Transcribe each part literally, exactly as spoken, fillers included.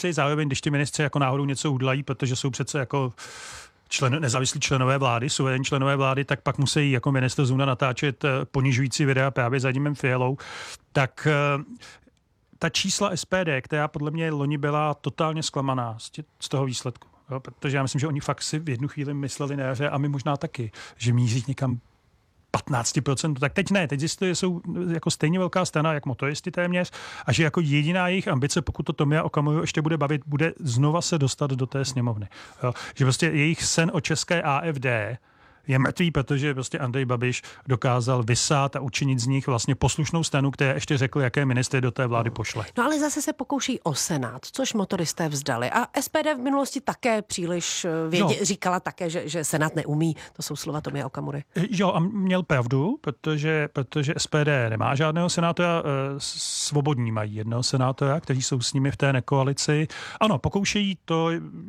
ministři, zároveň když ty ministři jako náhodou něco udlají, protože jsou přece jako člen, nezávislí členové vlády, suverénní členové vlády, tak pak musí jako ministr Zuna natáčet ponižující videa právě za Radimem Fialou, tak ta čísla S P D, která podle mě loni byla totálně zklamaná z, tě, z toho výsledku. Jo, protože já myslím, že oni fakt si v jednu chvíli mysleli na jaře a my možná taky, že míří někam patnáct procent, tak teď ne, teď zjistili, že jsou jako stejně velká strana, jak motoristy téměř, a že jako jediná jejich ambice, pokud to Tomia Okamuru ještě bude bavit, bude znova se dostat do té sněmovny. Jo, že prostě jejich sen o české A F D je mrtvý, protože prostě Andrej Babiš dokázal vysát a učinit z nich vlastně poslušnou stranu, která ještě řekl, jaké ministry do té vlády pošle. No ale zase se pokouší o Senát, což motoristé vzdali. A S P D v minulosti také příliš vědě, no. říkala také, že, že Senát neumí. To jsou slova Tomia Okamury. Jo, a měl pravdu, protože, protože S P D nemá žádného senátora, Svobodní mají jednoho senátora, kteří jsou s nimi v té nekoalici. Ano, pokoušejí, to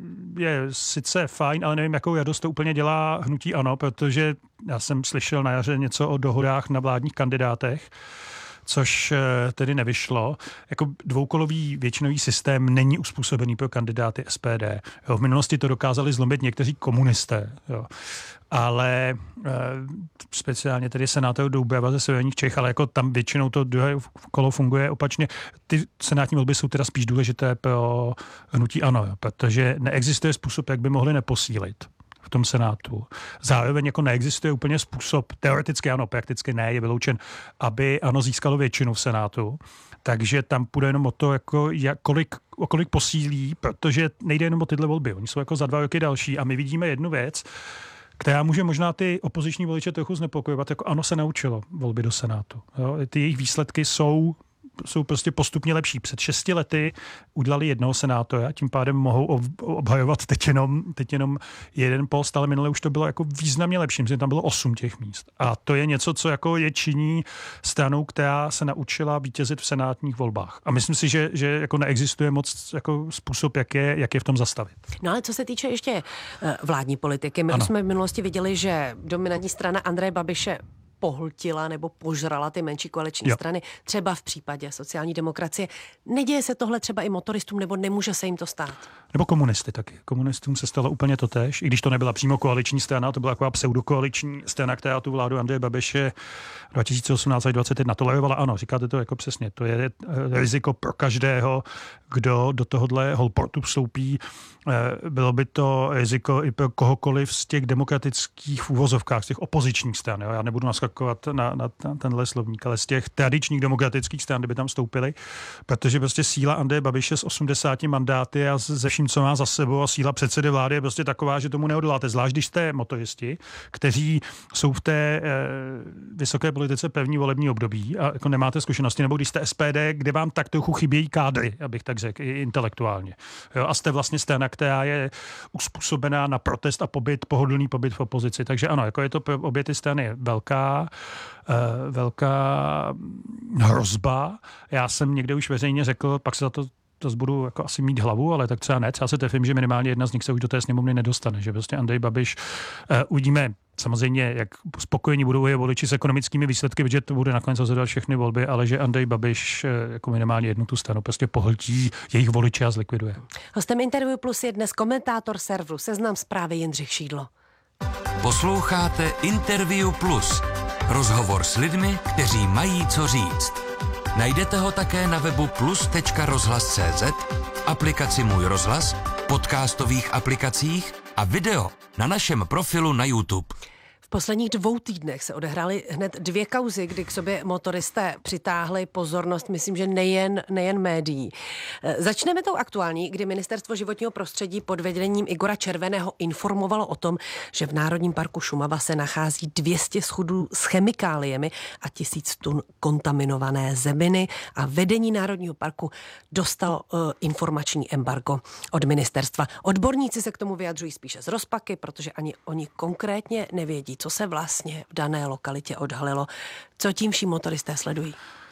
je sice fajn, ale nevím, jakou radost to úplně dělá hnutí ANO, protože já jsem slyšel na jaře něco o dohodách na vládních kandidátech, což tedy nevyšlo. Jako dvoukolový většinový systém není uspůsobený pro kandidáty S P D. Jo, v minulosti to dokázali zlomit někteří komunisté, jo. Ale e, speciálně tedy senátor Doubrava ze severních Čech, ale jako tam většinou to druhé kolo funguje opačně. Ty senátní volby jsou teda spíš důležité pro hnutí ANO, jo, protože neexistuje způsob, jak by mohli neposílit v tom Senátu. Zároveň jako neexistuje úplně způsob, teoreticky ano, prakticky ne, je vyloučen, aby ANO získalo většinu v Senátu. Takže tam půjde jenom o to, jako jak, kolik, o kolik posílí, protože nejde jenom o tyhle volby. Oni jsou jako za dva roky další a my vidíme jednu věc, která může možná ty opoziční voliče trochu znepokojovat, jako ANO se naučilo volby do Senátu. Jo? Ty jejich výsledky jsou jsou prostě postupně lepší. Před šesti lety udělali jednoho senátora, tím pádem mohou obhajovat teď jenom, teď jenom jeden post, ale minule už to bylo jako významně lepší, protože tam bylo osm těch míst. A to je něco, co jako je činí stranou, která se naučila vítězit v senátních volbách. A myslím si, že, že jako neexistuje moc jako způsob, jak je, jak je v tom zastavit. No ale co se týče ještě vládní politiky, my ano. jsme v minulosti viděli, že dominantní strana Andreje Babiše pohltila nebo požrala ty menší koaliční jo. strany, třeba v případě sociální demokracie. Neděje se tohle třeba i motoristům, nebo nemůže se jim to stát? Nebo komunisty taky. Komunistům se stalo úplně totéž, i když to nebyla přímo koaliční strana, to byla taková pseudokoaliční strana, která tu vládu Andreje Babiše dva tisíce osmnáct až dvacet jedna tolerovala. Ano, říkáte to jako přesně. To je riziko pro každého, kdo do tohohle holportu vstoupí. Bylo by to riziko i pro kohokoliv z těch demokratických v úvozovkách, z těch opozičních stran. Jo? Já nebudu naskakovat na, na, na tenhle slovník, ale z těch tradičních demokratických stran, kdyby tam vstoupili, protože prostě síla Andreje Babiše s osmdesáti mandáty a ze vším, co má za sebou, a síla předsedy vlády je prostě taková, že tomu neodoláte. Zvlášť když jste motoristi, kteří jsou v té eh, vysoké politice pevní volební období a jako nemáte zkušenosti, nebo když jste S P D, kde vám tak trochu chybějí kádry, abych tak řekl, i intelektuálně. Jo? A jste vlastně strana, která je uspůsobená na protest a pobyt, pohodlný pobyt v opozici. Takže ano, jako je to pro obě ty strany velká, uh, velká hrozba. Já jsem někde už veřejně řekl, pak se za to to budu jako asi mít hlavu, ale tak třeba ne. Já se trefím, že minimálně jedna z nich se už do té sněmovny nedostane. Že prostě Andrej Babiš, uh, uvidíme samozřejmě, jak spokojení budou je voliči s ekonomickými výsledky, protože to bude nakonec rozhodovat všechny volby, ale že Andrej Babiš jako minimálně jednu tu stranu prostě pohltí jejich voliče a zlikviduje. Hostem Interview Plus je dnes komentátor serveru Seznam Zprávy Jindřich Šídlo. Posloucháte Interview Plus. Rozhovor s lidmi, kteří mají co říct. Najdete ho také na webu plus tečka rozhlas tečka cé zet, aplikaci Můj rozhlas, podcastových aplikacích a video na našem profilu na YouTube. V posledních dvou týdnech se odehrály hned dvě kauzy, kdy k sobě motoristé přitáhli pozornost, myslím, že nejen, nejen médií. Začneme tou aktuální, kdy Ministerstvo životního prostředí pod vedením Igora Červeného informovalo o tom, že v Národním parku Šumava se nachází dvě stě schodů s chemikáliemi a tisíc tun kontaminované zeminy a vedení Národního parku dostalo uh, informační embargo od ministerstva. Odborníci se k tomu vyjadřují spíše z rozpaky, protože ani oni konkrétně nevědí, co se vlastně v dané lokalitě odhalilo. Co tím vším motoristé sledují?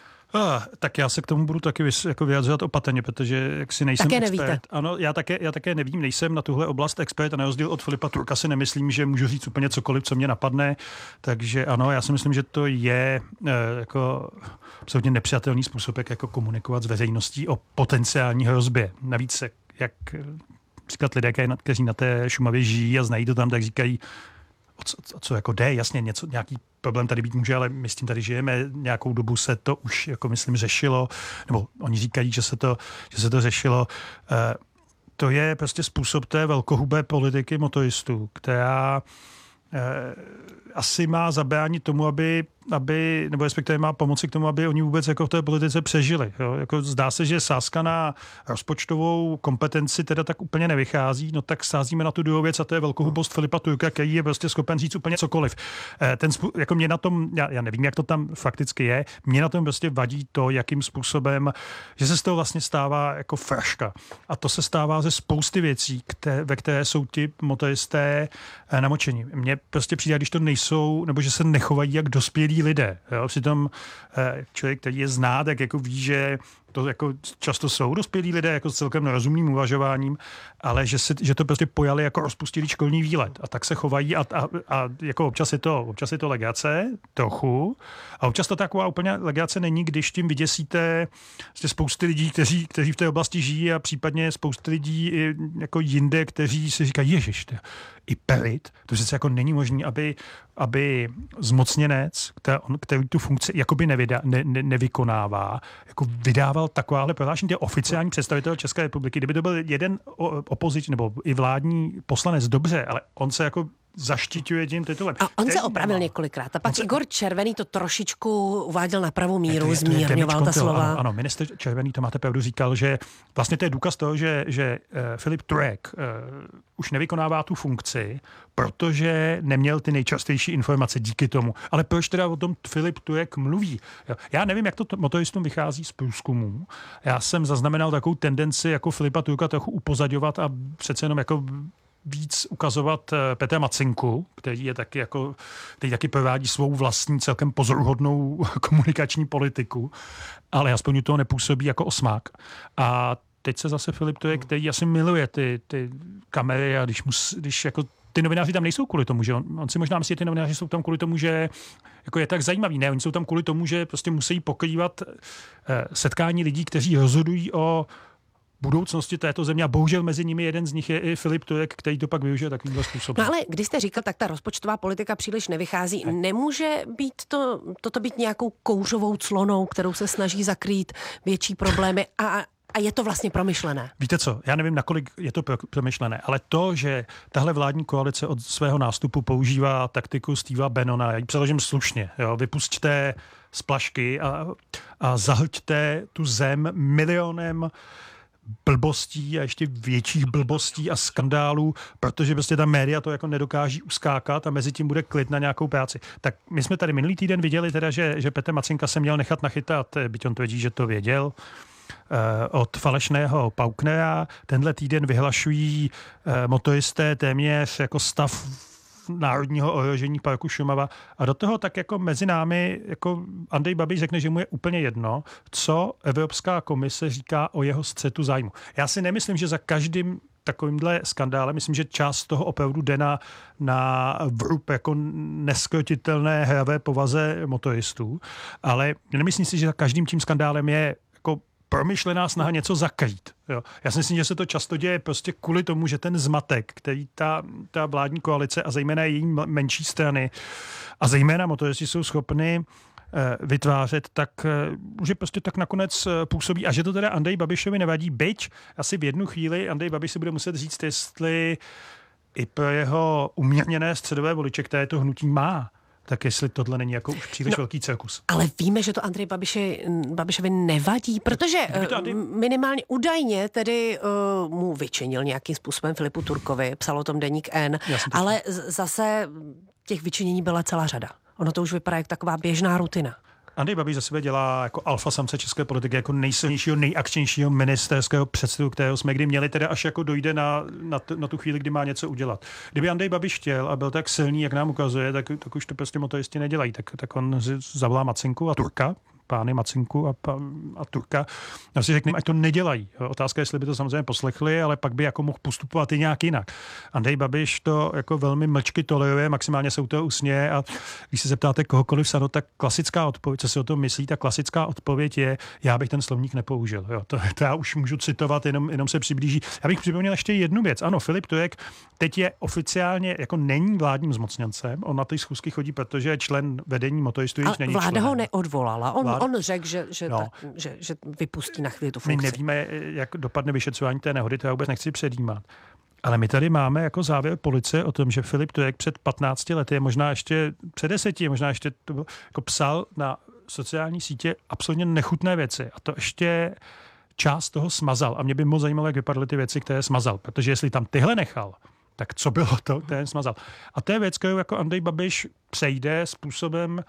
Ah, tak já se k tomu budu taky jako vyjadřovat opatrně, protože jak si nejsem také expert. Nevíte. Ano, já také, já také nevím, nejsem na tuhle oblast expert a na rozdíl od Filipa Turka si nemyslím, že můžu říct úplně cokoliv, co mě napadne. Takže ano, já si myslím, že to je eh, jako absolutně nepřijatelný způsob, jak jako komunikovat s veřejností o potenciální hrozbě. Navíc se jak říkat lidé, kteří na té Šumavě žijí a znají to tam, tak říkají, o co, o co jako jde, jasně, něco, nějaký problém tady být může, ale my s tím tady žijeme, nějakou dobu se to už, jako myslím, řešilo, nebo oni říkají, že se to, že se to řešilo. E, to je prostě způsob té velkohubé politiky motoristů, která e, asi má zabránit tomu, aby, aby, nebo respektive má pomoci k tomu, aby oni vůbec jako v té politice přežili. Jo? Jako zdá se, že sázka na rozpočtovou kompetenci teda tak úplně nevychází, no tak sázíme na tu druhou věc a to je velkohubost Filipa Turka, který je prostě schopen říct úplně cokoliv. Ten, jako mě na tom, já, já nevím, jak to tam fakticky je, mě na tom prostě vadí to, jakým způsobem, že se z toho vlastně stává jako fraška. A to se stává ze spousty věcí, které, ve které jsou ti motoristé namočení. Mně prostě přijde, když to nejsou, nebo že se nechovají jak dospělí lidé. Jo? Přitom člověk, který je zná, tak jako ví, že to jako často jsou dospělí lidé jako s celkem rozumným uvažováním, ale že, si, že to prostě pojali jako rozpustilý školní výlet a tak se chovají a, a, a jako občas je to, občas je to legrace, trochu, a občas to taková úplně legrace není, když tím vyděsíte spousty lidí, kteří, kteří v té oblasti žijí a případně spousty lidí jako jinde, kteří si říkají, ježiš, i perit, to přece jako není možné, aby, aby zmocněnec, který, který tu funkci jakoby nevydá, ne, ne, nevykonává, jako vydával takováhle prohlášení, to je oficiální představitel České republiky. Kdyby to byl jeden opoziční nebo i vládní poslanec, dobře, ale on se jako zaštiťuje tím titulem. A on se opravil nemá. několikrát. A pak se... Igor Červený to trošičku uváděl na pravou míru, je, zmírňoval ta slova. Ano, ano, ministr Červený, to máte pravdu, říkal, že vlastně to je důkaz toho, že, že uh, Filip Turek uh, už nevykonává tu funkci, protože neměl ty nejčastější informace díky tomu. Ale proč teda o tom Filip Turek mluví? Já nevím, jak to motoristům vychází z průzkumů. Já jsem zaznamenal takovou tendenci jako Filipa Turka trochu upozaďovat a přece jenom jako víc ukazovat Petra Macinku, který je taky jako, který taky provádí svou vlastní celkem pozoruhodnou komunikační politiku, ale aspoň toho nepůsobí jako osmák. A teď se zase Filip Turek, který asi miluje ty, ty kamery a když, mus, když jako ty novináři tam nejsou kvůli tomu, že on, on si možná myslí, že ty novináři jsou tam kvůli tomu, že jako je tak zajímavý. Ne, oni jsou tam kvůli tomu, že prostě musí pokrývat eh, setkání lidí, kteří rozhodují o budoucnosti této země a bohužel mezi nimi jeden z nich je i Filip Turek, který to pak využije takovýmhle způsobem. No ale když jste říkal, tak ta rozpočtová politika příliš nevychází. Ne. Nemůže být to, toto být nějakou kouřovou clonou, kterou se snaží zakrýt větší problémy a A je to vlastně promyšlené? Víte co, já nevím, nakolik je to promyšlené, ale to, že tahle vládní koalice od svého nástupu používá taktiku Steva Bannona, já ji přeložím slušně, jo, vypusťte z plašky a, a zahlťte tu zem milionem blbostí a ještě větších blbostí a skandálů, protože prostě ta média to jako nedokáží uskákat a mezi tím bude klid na nějakou práci. Tak my jsme tady minulý týden viděli teda, že, že Petr Macinka se měl nechat nachytat, byť on tvrdí, že to věděl, od falešného Pauknera. Tenhle týden vyhlašují motoristé téměř jako stav národního ohrožení parku Šumava a do toho tak jako mezi námi jako Andrej Babiš řekne, že mu je úplně jedno, co Evropská komise říká o jeho střetu zájmu. Já si nemyslím, že za každým takovýmhle skandálem, myslím, že část toho opravdu jde na, na vrub jako neskrotitelné hravé povaze motoristů, ale nemyslím si, že za každým tím skandálem je jako promyšlená snaha něco zakrýt. Jo. Já si myslím, že se to často děje prostě kvůli tomu, že ten zmatek, který ta, ta vládní koalice a zejména její menší strany a zejména motoristi jsou schopni eh, vytvářet, tak eh, že prostě tak nakonec eh, působí. A že to teda Andrej Babišovi nevadí, byť asi v jednu chvíli Andrej Babiš si bude muset říct, jestli i pro jeho umírněné středové voliče, které to hnutí má, tak jestli tohle není jako už příliš no, velký cirkus. Ale víme, že to Andrej Babiši, Babišovi nevadí, protože Andrej... minimálně údajně tedy uh, mu vyčinil nějakým způsobem Filipu Turkovi, psal o tom deník N, ale z- zase těch vyčinění byla celá řada. Ono to už vypadá jako taková běžná rutina. Andrej Babiš za sebe dělá jako alfa samce české politiky, jako nejsilnějšího, nejakčnějšího ministerského předsedu, kterého jsme kdy měli, teda až jako dojde na, na, t, na tu chvíli, kdy má něco udělat. Kdyby Andrej Babiš chtěl a byl tak silný, jak nám ukazuje, tak, tak už to prostě motoristi nedělají. Tak, tak on zavolá Macinku a Turka, pány Macinku a, a Turka. Já si řeknu, ať to nedělají. Otázka je, jestli by to samozřejmě poslechli, ale pak by jako mohl postupovat i nějak jinak. Andrej Babiš to jako velmi mlčky toleruje, maximálně se u toho usměje a když se zeptáte kohokoliv SANO, tak klasická odpověď, co si o tom myslí, ta klasická odpověď je, já bych ten slovník nepoužil. Jo, to, to já už můžu citovat, jenom, jenom se přiblíží. Já bych připomněl ještě jednu věc. Ano, Filip Turek teď je oficiálně, jako není vládním zmocněncem, on na ty schůzky chodí, protože je člen vedení motoristů, již není vláda členem. ho neodvolala. On, Vláda... on řekl, že, že, no. tak, že, že vypustí na chvíli tu funkci. My nevíme, jak dopadne vyšetřování té nehody, to já vůbec nechci předjímat. Ale my tady máme jako závěr policie o tom, že Filip Turek před patnácti lety, možná ještě před deseti, možná ještě to bylo, jako psal na sociální sítě absolutně nechutné věci. A to ještě část toho smazal. A mě by moc zajímalo, jak vypadaly ty věci, které smazal. Protože jestli tam tyhle nechal, tak co bylo to, které smazal. A to je věc, kterou jako Andrej Babiš přejde způsobem,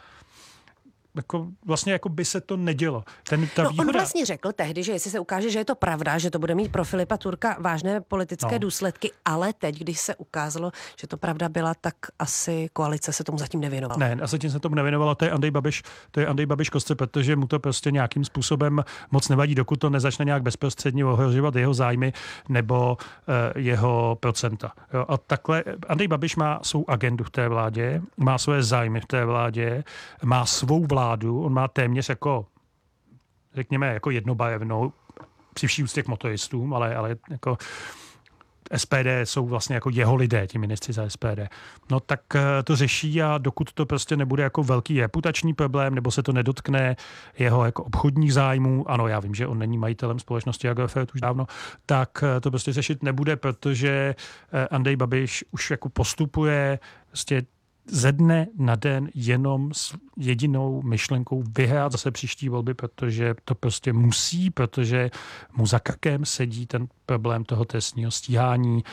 jako vlastně jako by se to nedělo. Ten, ta no, výhoda... On vlastně řekl tehdy, že jestli se ukáže, že je to pravda, že to bude mít pro Filipa Turka vážné politické no. důsledky, ale teď, když se ukázalo, že to pravda byla, tak asi koalice se tomu zatím nevěnovala. Ne, a zatím se tomu nevěnovala, to je Andrej Babiš, to je Andrej Babiš kostce, protože mu to prostě nějakým způsobem moc nevadí, dokud to nezačne nějak bezprostředně ohrožovat jeho zájmy nebo uh, jeho procenta. Jo, a takhle Andrej Babiš má svou agendu v té vládě, má své zájmy v té vládě, má svou vládu. On má téměř jako, řekněme, jako jednobarevnou, při vší úctě k motoristům, ale, ale jako S P D jsou vlastně jako jeho lidé, ti ministři za S P D. No tak to řeší a dokud to prostě nebude jako velký reputační problém, nebo se to nedotkne jeho jako obchodních zájmů, ano, já vím, že on není majitelem společnosti Agrofert už dávno, tak to prostě řešit nebude, protože Andrej Babiš už jako postupuje prostě ze dne na den jenom s jedinou myšlenkou vyhrát zase příští volby, protože to prostě musí, protože mu za krkem sedí ten problém toho trestního stíhání,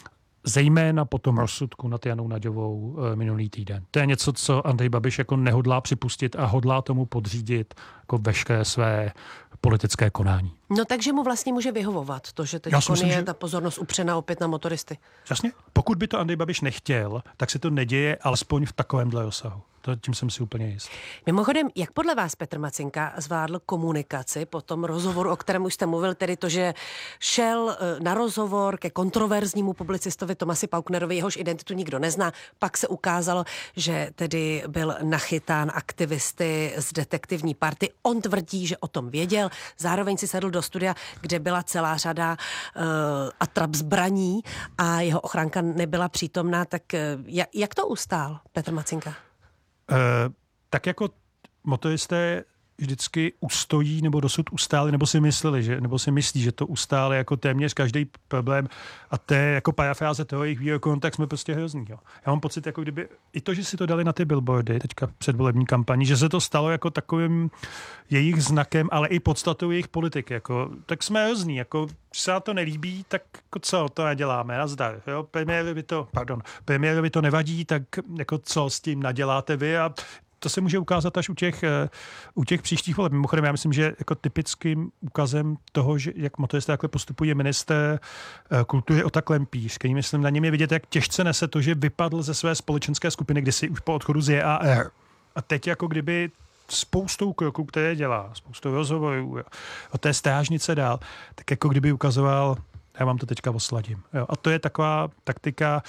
zejména po tom rozsudku nad Janou Naďovou minulý týden. To je něco, co Andrej Babiš jako nehodlá připustit a hodlá tomu podřídit jako veškeré své politické konání. No takže mu vlastně může vyhovovat to, že teď myslím, je že... ta pozornost upřena opět na motoristy. Jasně. Pokud by to Andrej Babiš nechtěl, tak se to neděje alespoň v takovémhle rozsahu. To, tím jsem si úplně jist. Mimochodem, jak podle vás Petr Macinka zvládl komunikaci po tom rozhovoru, o kterém už jste mluvil, tedy to, že šel na rozhovor ke kontroverznímu publicistovi Tomasi Pauknerovi, jehož identitu nikdo nezná, pak se ukázalo, že tedy byl nachytán aktivisty z detektivní party. On tvrdí, že o tom věděl, zároveň si sedl do studia, kde byla celá řada uh, atrap zbraní a jeho ochránka nebyla přítomná, tak uh, jak, jak to ustál Petr Macinka? Uh, tak jako motoristé vždycky ustojí nebo dosud ustáli, nebo si mysleli, že, nebo si myslí, že to ustáli jako téměř každý problém a to je jako parafráze toho jejich výroku, tak jsme prostě hrozný. Jo. Já mám pocit, jako kdyby i to, že si to dali na ty billboardy teďka předvolební kampaní, že se to stalo jako takovým jejich znakem, ale i podstatou jejich politiky. Jako, tak jsme hrozný, jako se to nelíbí, tak jako co, to neděláme, nazdar. Jo. Premiérovi to, pardon, premiérovi to nevadí, tak jako co s tím naděláte vy a to se může ukázat až u těch, u těch příštích voleb. Mimochodem, já myslím, že jako typickým ukazem toho, že jak motoristé takhle postupuje ministr kultury Ota Klempíř, který myslím na něm je vidět, jak těžce nese to, že vypadl ze své společenské skupiny kdysi už po odchodu z J A R. A teď jako kdyby spoustou kroků, které dělá, spoustou rozhovorů, jo, od té strážnice dál, tak jako kdyby ukazoval, já vám to teďka osladím. Jo. A to je taková taktika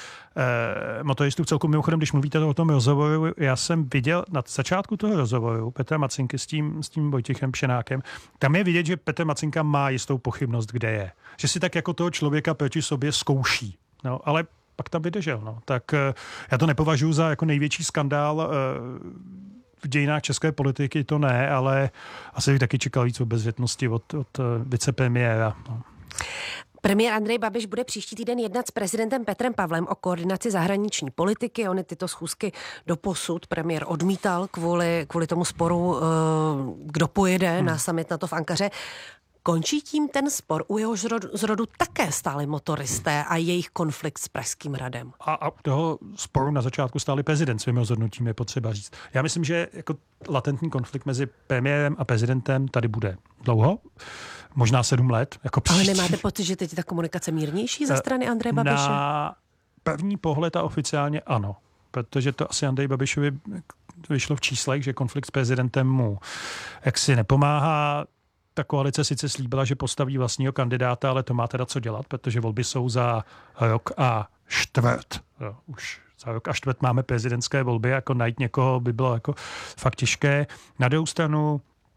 eh, motoristů celku. Mimochodem, když mluvíte o tom rozhovoru, já jsem viděl na začátku toho rozhovoru Petra Macinky s tím, s tím Vojtěchem Pšenákem, tam je vidět, že Petr Macinka má jistou pochybnost, kde je. Že si tak jako toho člověka proti sobě zkouší. No, ale pak tam vydržel. No. Tak eh, já to nepovažuji za jako největší skandál eh, v dějinách české politiky, to ne, ale asi bych taky čekal víc obezřetnosti od, od vicepremiéra. No. Premiér Andrej Babiš bude příští týden jednat s prezidentem Petrem Pavlem o koordinaci zahraniční politiky. Ony tyto schůzky doposud premiér odmítal kvůli, kvůli tomu sporu, kdo pojede hmm. na summit NATO v Ankaře. Končí tím ten spor, u jehož zrodu také stáli motoristé a jejich konflikt s Pražským hradem? A, a toho sporu na začátku stáli prezident svým rozhodnutím, je potřeba říct. Já myslím, že jako latentní konflikt mezi premiérem a prezidentem tady bude dlouho, možná sedm let. Jako Ale nemáte pocit, že teď je ta komunikace mírnější ze strany Andreje Babiše? Na první pohled a oficiálně ano. Protože to asi Andrej Babišovi vyšlo v číslech, že konflikt s prezidentem mu jaksi nepomáhá. Ta koalice sice slíbila, že postaví vlastního kandidáta, ale to má teda co dělat, protože volby jsou za rok a čtvrt. Jo, už za rok a čtvrt máme prezidentské volby, jako najít někoho by bylo jako fakt těžké. Na druhou stranu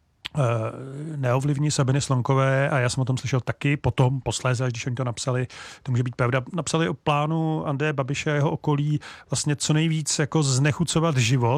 neovlivní Sabiny Slonkové, a já jsem o tom slyšel taky potom, posléze, když oni to napsali, to může být pravda, napsali o plánu Andreje Babiše a jeho okolí vlastně co nejvíc jako znechucovat život,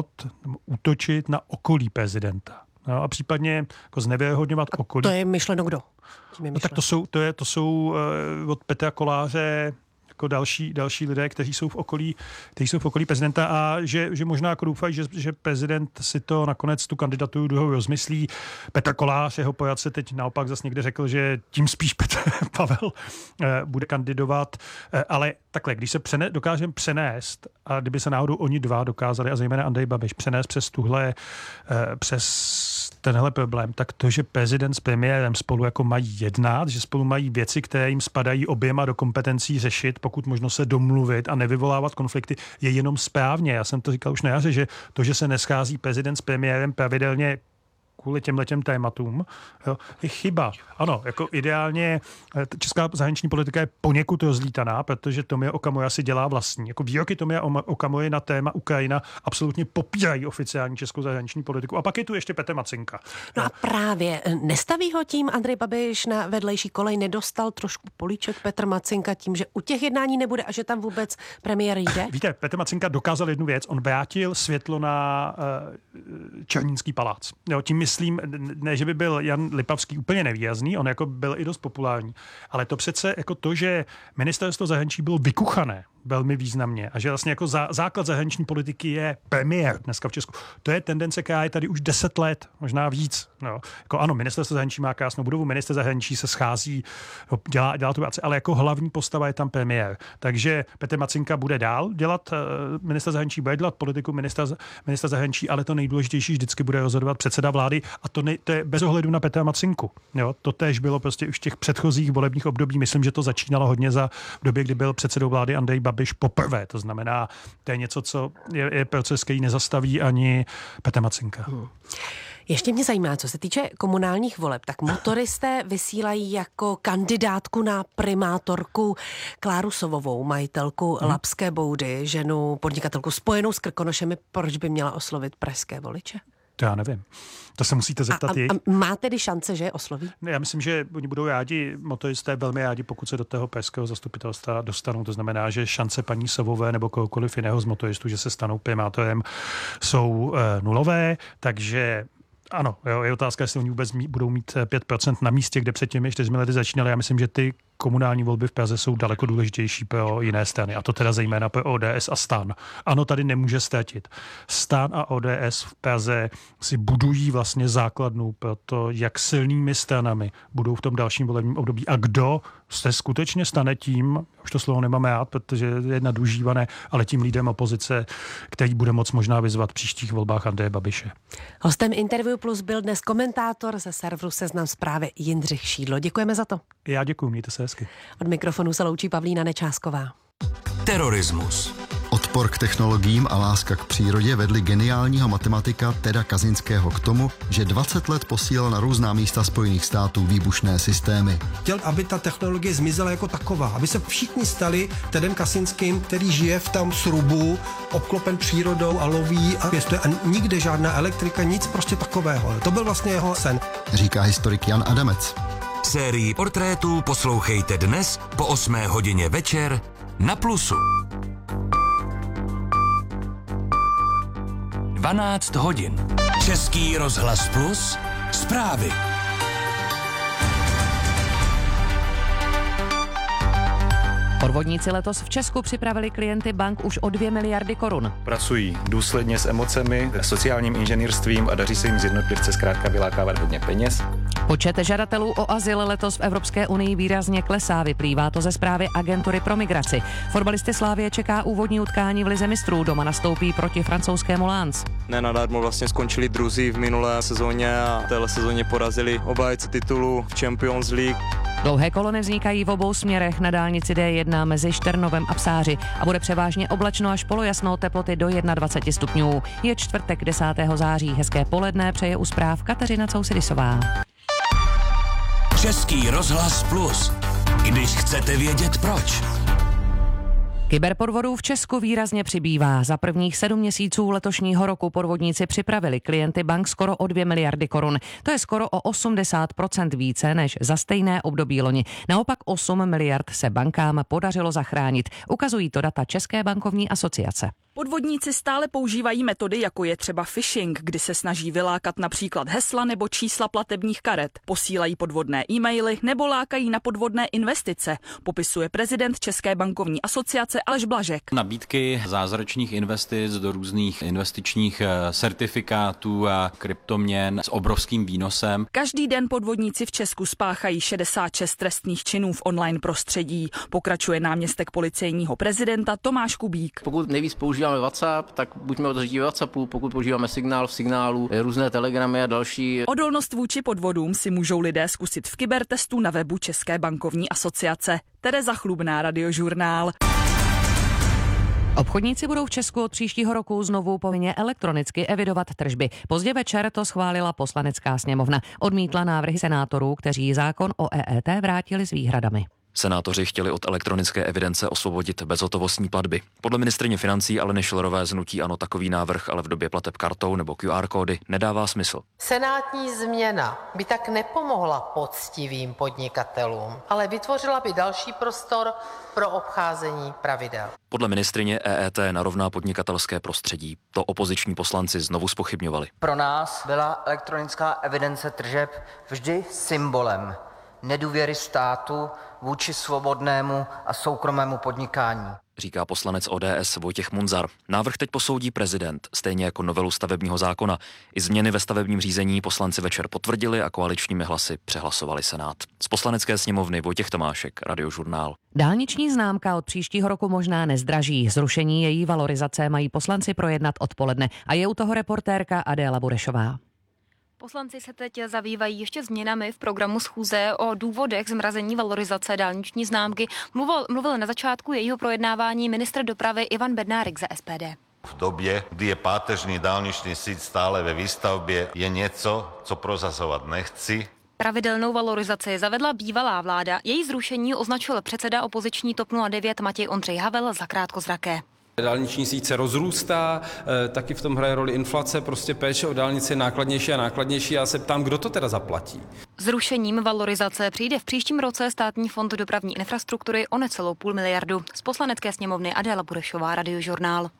útočit na okolí prezidenta. No, a případně jako znevěrohodňovat okolí. To je myšleno kdo? Je no, tak to jsou, to je, to jsou uh, od Petra Koláře jako další, další lidé, kteří jsou v okolí, kteří jsou v okolí prezidenta a že, že možná jako doufají, že, že prezident si to nakonec tu kandidaturu druhou rozmyslí. Petr Kolář, jeho poradce, teď naopak zase někde řekl, že tím spíš Petr Pavel eh, bude kandidovat. Eh, ale takhle, když se přene, dokážeme přenést, a kdyby se náhodou oni dva dokázali, a zejména Andrej Babiš, přenést přes tuhle, eh, přes tenhle problém, tak to, že prezident s premiérem spolu jako mají jednat, že spolu mají věci, které jim spadají oběma do kompetencí řešit, pokud možno se domluvit a nevyvolávat konflikty, je jenom správně. Já jsem to říkal už na jaře, že to, že se neschází prezident s premiérem pravidelně kvůli těmhletěm tématům, jo, je chyba. Ano, jako ideálně česká zahraniční politika je poněkud rozlítaná, protože Tomio Okamura si dělá vlastní. Jako výroky Tomia Okamury na téma Ukrajina absolutně popírají oficiální českou zahraniční politiku. A pak je tu ještě Petr Macinka. No a právě nestaví ho tím Andrej Babiš na vedlejší kolej, nedostal trošku políček Petr Macinka tím, že u těch jednání nebude a že tam vůbec premiér jde? Víte, Petr Macinka dokázal jednu věc, on vrátil světlo na uh, Černínský palác. Jo, tím myslím, ne, že by byl Jan Lipavský úplně nevýrazný, on jako byl i dost populární, ale to přece jako to, že ministerstvo zahraničí bylo vykuchané velmi významně a že vlastně jako zá, základ zahraniční politiky je premiér dneska v Česku. To je tendence, která je tady už deset let, možná víc. No. Jako ano, ministerstvo zahraničí má krásnou budovu, minister zahraničí se schází, dělá, dělá tu práci, ale jako hlavní postava je tam premiér. Takže Petr Macinka bude dál dělat, minister zahraničí bude dělat politiku ministra, ministra zahraničí, ale to nejdůležitější vždycky bude rozhodovat předseda vlády a to, ne, to je bez ohledu na Petra Macinku. Jo. To též bylo prostě už v těch předchozích volebních období. Myslím, že to začínalo hodně za v době, kdy byl předsedou vlády Andrej Babiš poprvé. To znamená, to je něco, co je, je proces, který nezastaví ani Petr Macinka. Hmm. Ještě mě zajímá, co se týče komunálních voleb, tak motoristé vysílají jako kandidátku na primátorku Kláru Sovovou, majitelku hmm. Labské boudy, ženu podnikatelku spojenou s Krkonošemi. Proč by měla oslovit pražské voliče? To já nevím. To se musíte zeptat a, a, a má tedy šance, že je osloví? Já myslím, že oni budou rádi, motoristé velmi rádi, pokud se do toho pražského zastupitelstva dostanou. To znamená, že šance paní Sovové nebo kohokoliv jiného z motoristů, že se stanou primátorem, jsou e, nulové, takže ano, jo, je otázka, jestli oni vůbec mít, budou mít pět procent na místě, kde před těmi čtyřmi lety začínali. Já myslím, že ty komunální volby v Praze jsou daleko důležitější pro jiné strany, a to teda zejména pro O D S a STAN. Ano, tady nemůže ztratit. STAN a O D S v Praze si budují vlastně základnu pro to, jak silnými stranami budou v tom dalším volebním období a kdo se skutečně stane tím, už to slovo nemáme rád, protože je nadužívané, ale tím lídrem opozice, který bude moc možná vyzvat v příštích volbách Andreje Babiše. Hostem Interview Plus byl dnes komentátor ze serveru Seznam Zprávy Jindřich Šídlo. Děkujeme za to. Já děkuji, mějte se hezky. Od mikrofonu se loučí Pavlína Nečásková. Terorismus. Odpor k technologiím a láska k přírodě vedli geniálního matematika Teda Kazinského k tomu, že dvacet let posílal na různá místa Spojených států výbušné systémy. Chtěl, aby ta technologie zmizela jako taková, aby se všichni stali Tedem Kazinským, který žije v tom srubu, obklopen přírodou a loví a pěstuje a nikde žádná elektrika, nic prostě takového. To byl vlastně jeho sen. Říká historik Jan Adamec. Sérii portrétů poslouchejte dnes po osmé hodině večer na Plusu. dvanáct hodin. Český rozhlas Plus. Zprávy. Podvodníci letos v Česku připravili klienty bank už o dvě miliardy korun. Pracují důsledně s emocemi, sociálním inženýrstvím a daří se jim z jednotlivce zkrátka vylákávat hodně peněz. Počet žadatelů o azyl letos v Evropské unii výrazně klesá, vyplývá to ze zprávy Agentury pro migraci. Fotbalisty Slavie čeká úvodní utkání v lize mistrů, doma nastoupí proti francouzskému Lens. Nenadarmo vlastně skončili druzí v minulé sezóně a v téhle sezóně porazili obhájce titulu v Champions League. Dlouhé kolony vznikají v obou směrech na dálnici D jedna mezi Šternovem a Psáři a bude převážně oblačno až polojasno, teploty do dvacet jedna stupňů. Je čtvrtek desátého září, hezké poledne přeje u zpráv Kateřina Cousidisová. Český rozhlas Plus. Když chcete vědět proč. Kyberpodvodů v Česku výrazně přibývá. Za prvních sedm měsíců letošního roku podvodníci připravili klienty bank skoro o dvě miliardy korun. To je skoro o osmdesát procent více než za stejné období loni. Naopak osm miliard se bankám podařilo zachránit. Ukazují to data České bankovní asociace. Podvodníci stále používají metody, jako je třeba phishing, kdy se snaží vylákat například hesla nebo čísla platebních karet. Posílají podvodné e-maily nebo lákají na podvodné investice, popisuje prezident České bankovní asociace Aleš Blažek. Nabídky zázračných investic do různých investičních certifikátů a kryptoměn s obrovským výnosem. Každý den podvodníci v Česku spáchají šedesát šest trestných činů v online prostředí, pokračuje náměstek policejního prezidenta Tomáš Kubík. Pokud nejvíc používáme WhatsApp, tak buďme otevření WhatsAppu, pokud používáme signál v signálu, různé telegramy a další. Odolnost vůči podvodům si můžou lidé zkusit v kybertestu na webu České bankovní asociace. Tereza Chlubná, Radiožurnál. Obchodníci budou v Česku od příštího roku znovu povinně elektronicky evidovat tržby. Pozdě večer to schválila Poslanecká sněmovna. Odmítla návrhy senátorů, kteří zákon o E E T vrátili s výhradami. Senátoři chtěli od elektronické evidence osvobodit bezhotovostní platby. Podle ministryně financí Aleny Schillerové z hnutí ANO takový návrh ale v době plateb kartou nebo Q R kódy nedává smysl. Senátní změna by tak nepomohla poctivým podnikatelům, ale vytvořila by další prostor pro obcházení pravidel. Podle ministryně E E T narovná podnikatelské prostředí. To opoziční poslanci znovu zpochybňovali. Pro nás byla elektronická evidence tržeb vždy symbolem nedůvěry státu vůči svobodnému a soukromému podnikání, říká poslanec O D S Vojtěch Munzar. Návrh teď posoudí prezident, stejně jako novelu stavebního zákona. I změny ve stavebním řízení poslanci večer potvrdili a koaličními hlasy přehlasovali Senát. Z Poslanecké sněmovny Vojtěch Tomášek, Radiožurnál. Dálniční známka od příštího roku možná nezdraží. Zrušení její valorizace mají poslanci projednat odpoledne a je u toho reportérka Adéla Burešová. Poslanci se teď zabývají ještě změnami v programu schůze. O důvodech zmrazení valorizace dálniční známky mluvil, mluvil na začátku jejího projednávání ministr dopravy Ivan Bednárik za S P D. V době, kdy je páteřní dálniční síť stále ve výstavbě, je něco, co prozazovat nechci. Pravidelnou valorizaci zavedla bývalá vláda. Její zrušení označil předseda opoziční TOP nula devět Matěj Ondřej Havel za krátkozraké. Dálniční síť se rozrůstá, taky v tom hraje roli inflace, prostě péče o dálnici je nákladnější a nákladnější. Já se ptám, kdo to teda zaplatí? Zrušením valorizace přijde v příštím roce Státní fond dopravní infrastruktury o necelou půl miliardu. Z Poslanecké sněmovny Adéla Burešová, Radiožurnál.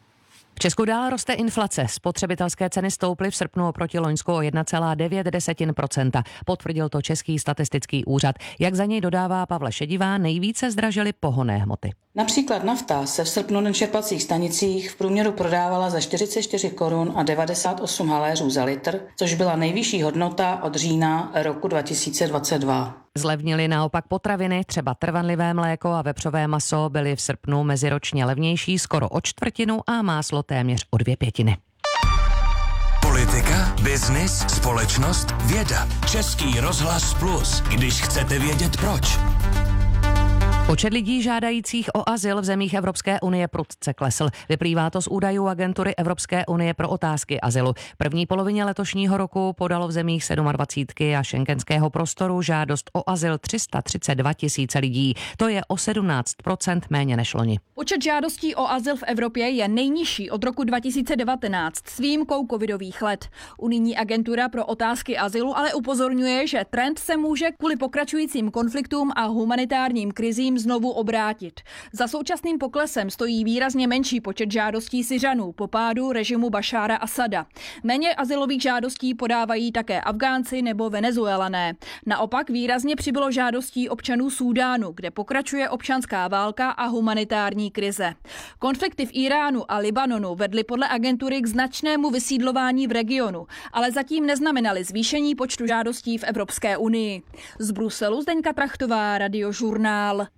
V Česku dál roste inflace. Spotřebitelské ceny stouply v srpnu oproti loňsku o jedna celá devět procenta. Potvrdil to Český statistický úřad. Jak za něj dodává Pavle Šedivá, nejvíce zdražily pohonné hmoty. Například nafta se v srpnu na čerpacích stanicích v průměru prodávala za čtyřicet čtyři korun a devadesát osm haléřů za litr, což byla nejvyšší hodnota od října roku dva tisíce dvacet dva. Zlevnily naopak potraviny, třeba trvanlivé mléko a vepřové maso byly v srpnu meziročně levnější skoro o čtvrtinu a máslo téměř o dvě pětiny. Politika, biznis, společnost, věda. Český rozhlas Plus, když chcete vědět proč. Počet lidí žádajících o azyl v zemích Evropské unie prudce klesl. Vyplývá to z údajů agentury Evropské unie pro otázky azylu. V první polovině letošního roku podalo v zemích dvacet sedm a schengenského prostoru žádost o azyl tři sta třicet dva tisíce lidí. To je o sedmnáct procent méně než loni. Počet žádostí o azyl v Evropě je nejnižší od roku dva tisíce devatenáct s výjimkou covidových let. Unijní agentura pro otázky azylu ale upozorňuje, že trend se může kvůli pokračujícím konfliktům a humanitárním krizím znovu obrátit. Za současným poklesem stojí výrazně menší počet žádostí Syřanů po pádu režimu Bašára Asada. Méně azylových žádostí podávají také Afgánci nebo Venezuelané. Naopak výrazně přibylo žádostí občanů Súdánu, kde pokračuje občanská válka a humanitární krize. Konflikty v Iránu a Libanonu vedly podle agentury k značnému vysídlování v regionu, ale zatím neznamenaly zvýšení počtu žádostí v Evropské unii. Z Bruselu Zdeňka Trachtová, Radiožurnál.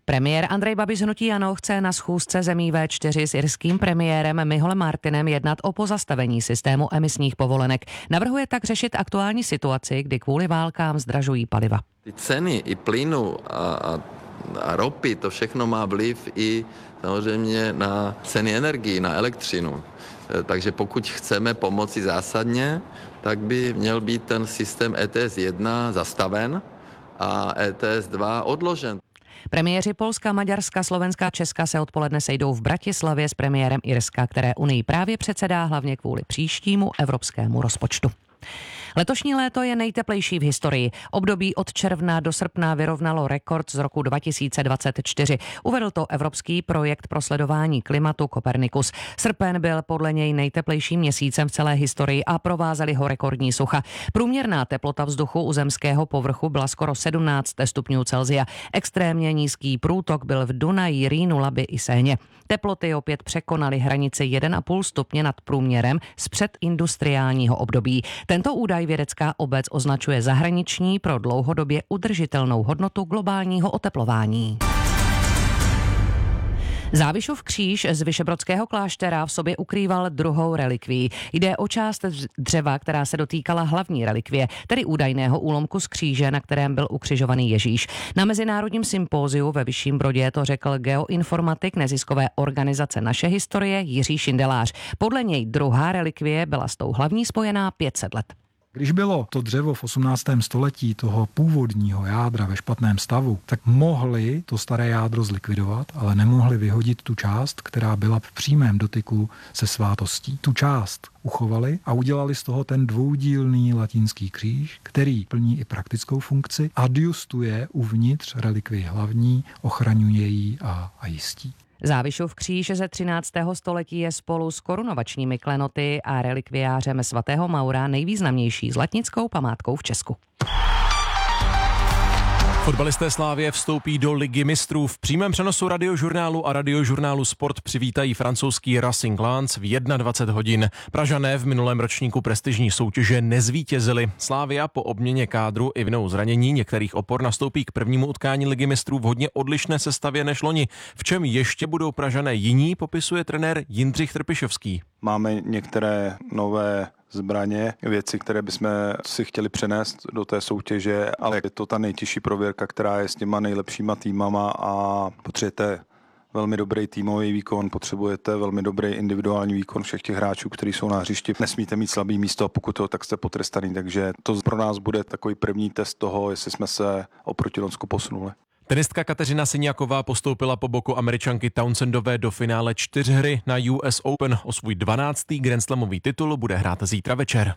Premiér Andrej Babiš z hnutí ANO chce na schůzce zemí vé čtyři s irským premiérem Michalem Martinem jednat o pozastavení systému emisních povolenek. Navrhuje tak řešit aktuální situaci, kdy kvůli válkám zdražují paliva. Ty ceny i plynu a, a, a ropy, to všechno má vliv i samozřejmě na ceny energií, na elektřinu. Takže pokud chceme pomoci zásadně, tak by měl být ten systém E T S jedna zastaven a E T S dva odložen. Premiéři Polska, Maďarska, Slovenska a Česka se odpoledne sejdou v Bratislavě s premiérem Irska, které Unii právě předsedá hlavně kvůli příštímu evropskému rozpočtu. Letošní léto je nejteplejší v historii. Období od června do srpna vyrovnalo rekord z roku dva tisíce dvacet čtyři. Uvedl to evropský projekt pro sledování klimatu Copernicus. Srpen byl podle něj nejteplejším měsícem v celé historii a provázely ho rekordní sucha. Průměrná teplota vzduchu u zemského povrchu byla skoro sedmnáct stupňů Celsia. Extrémně nízký průtok byl v Dunaji, Rýnu, Labi i Séně. Teploty opět překonaly hranici jedna celá pět stupně nad průměrem z předindustriálního období. Tento údaj vědecká obec označuje zahraniční pro dlouhodobě udržitelnou hodnotu globálního oteplování. Závišův kříž z Vyšebrodského kláštera v sobě ukrýval druhou relikvii. Jde o část dřeva, která se dotýkala hlavní relikvie, tedy údajného úlomku z kříže, na kterém byl ukřižovaný Ježíš. Na mezinárodním sympóziu ve Vyšším Brodě to řekl geoinformatik neziskové organizace Naše historie Jiří Šindelář. Podle něj druhá relikvie byla s tou hlavní spojená pět set let. Když bylo to dřevo v osmnáctém století toho původního jádra ve špatném stavu, tak mohli to staré jádro zlikvidovat, ale nemohli vyhodit tu část, která byla v přímém dotyku se svátostí. Tu část uchovali a udělali z toho ten dvoudílný latinský kříž, který plní i praktickou funkci, adjustuje uvnitř relikvii hlavní, ochraňuje ji a, a jistí. Závišův kříž ze třináctého století je spolu s korunovačními klenoty a relikviářem svatého Maura nejvýznamnější zlatnickou památkou v Česku. Fotbalisté Slávie vstoupí do Ligy mistrů. V přímém přenosu Radiožurnálu a Radiožurnálu Sport přivítají francouzský Racing Lens v dvacet jedna hodin. Pražané v minulém ročníku prestižní soutěže nezvítězili. Slávia po obměně kádru i vinou zranění některých opor nastoupí k prvnímu utkání Ligy mistrů v hodně odlišné sestavě než loni. V čem ještě budou Pražané jiní, popisuje trenér Jindřich Trpišovský. Máme některé nové zbraně, věci, které bychom si chtěli přenést do té soutěže, ale je to ta nejtěžší prověrka, která je s těma nejlepšíma týmama a potřebujete velmi dobrý týmový výkon, potřebujete velmi dobrý individuální výkon všech těch hráčů, kteří jsou na hřišti. Nesmíte mít slabý místo a pokud to, tak jste potrestaný, takže to pro nás bude takový první test toho, jestli jsme se oproti Lonsku posunuli. Tenistka Kateřina Siniaková postoupila po boku Američanky Townsendové do finále čtyřhry na U S Open. O svůj dvanáctý grandslamový titul bude hrát zítra večer.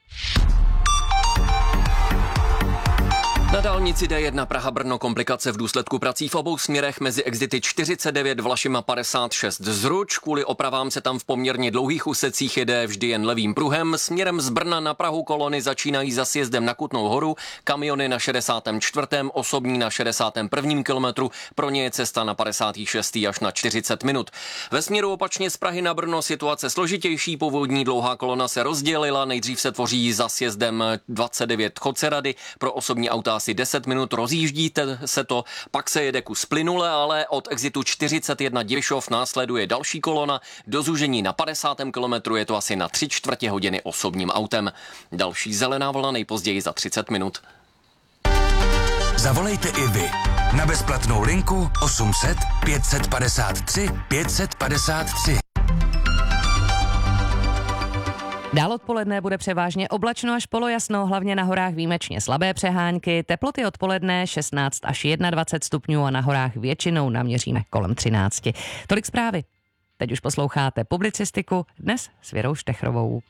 Na dálnici D jedna Praha-Brno komplikace v důsledku prací v obou směrech mezi exity čtyřicet devět Vlašim a padesát šest Zruč. Kvůli opravám se tam v poměrně dlouhých úsecích jede vždy jen levým pruhem. Směrem z Brna na Prahu kolony začínají za sjezdem na Kutnou Horu, kamiony na šedesátém čtvrtém osobní na šedesátém prvním kilometru, pro ně je cesta na padesátém šestém až na čtyřicet minut. Ve směru opačně z Prahy na Brno situace složitější, původní dlouhá kolona se rozdělila, nejdřív se tvoří za sjezdem dvacet devět Chocerady, pro osobní auta asi deset minut rozjíždíte se to, pak se jede kus plynule, ale od exitu čtyřicet jedna Divišov následuje další kolona, do zúžení na padesátém kilometru je to asi na tři čtvrtě hodiny osobním autem. Další zelená vlna nejpozději za třicet minut. Zavolejte i vy na bezplatnou linku osm set pět set padesát tři pět set padesát tři. Dál odpoledne bude převážně oblačno až polojasno, hlavně na horách výjimečně slabé přehánky. Teploty odpoledne šestnáct až dvacet jedna stupňů a na horách většinou naměříme kolem třináct. Tolik zprávy. Teď už posloucháte publicistiku, dnes s Věrou Štechrovou.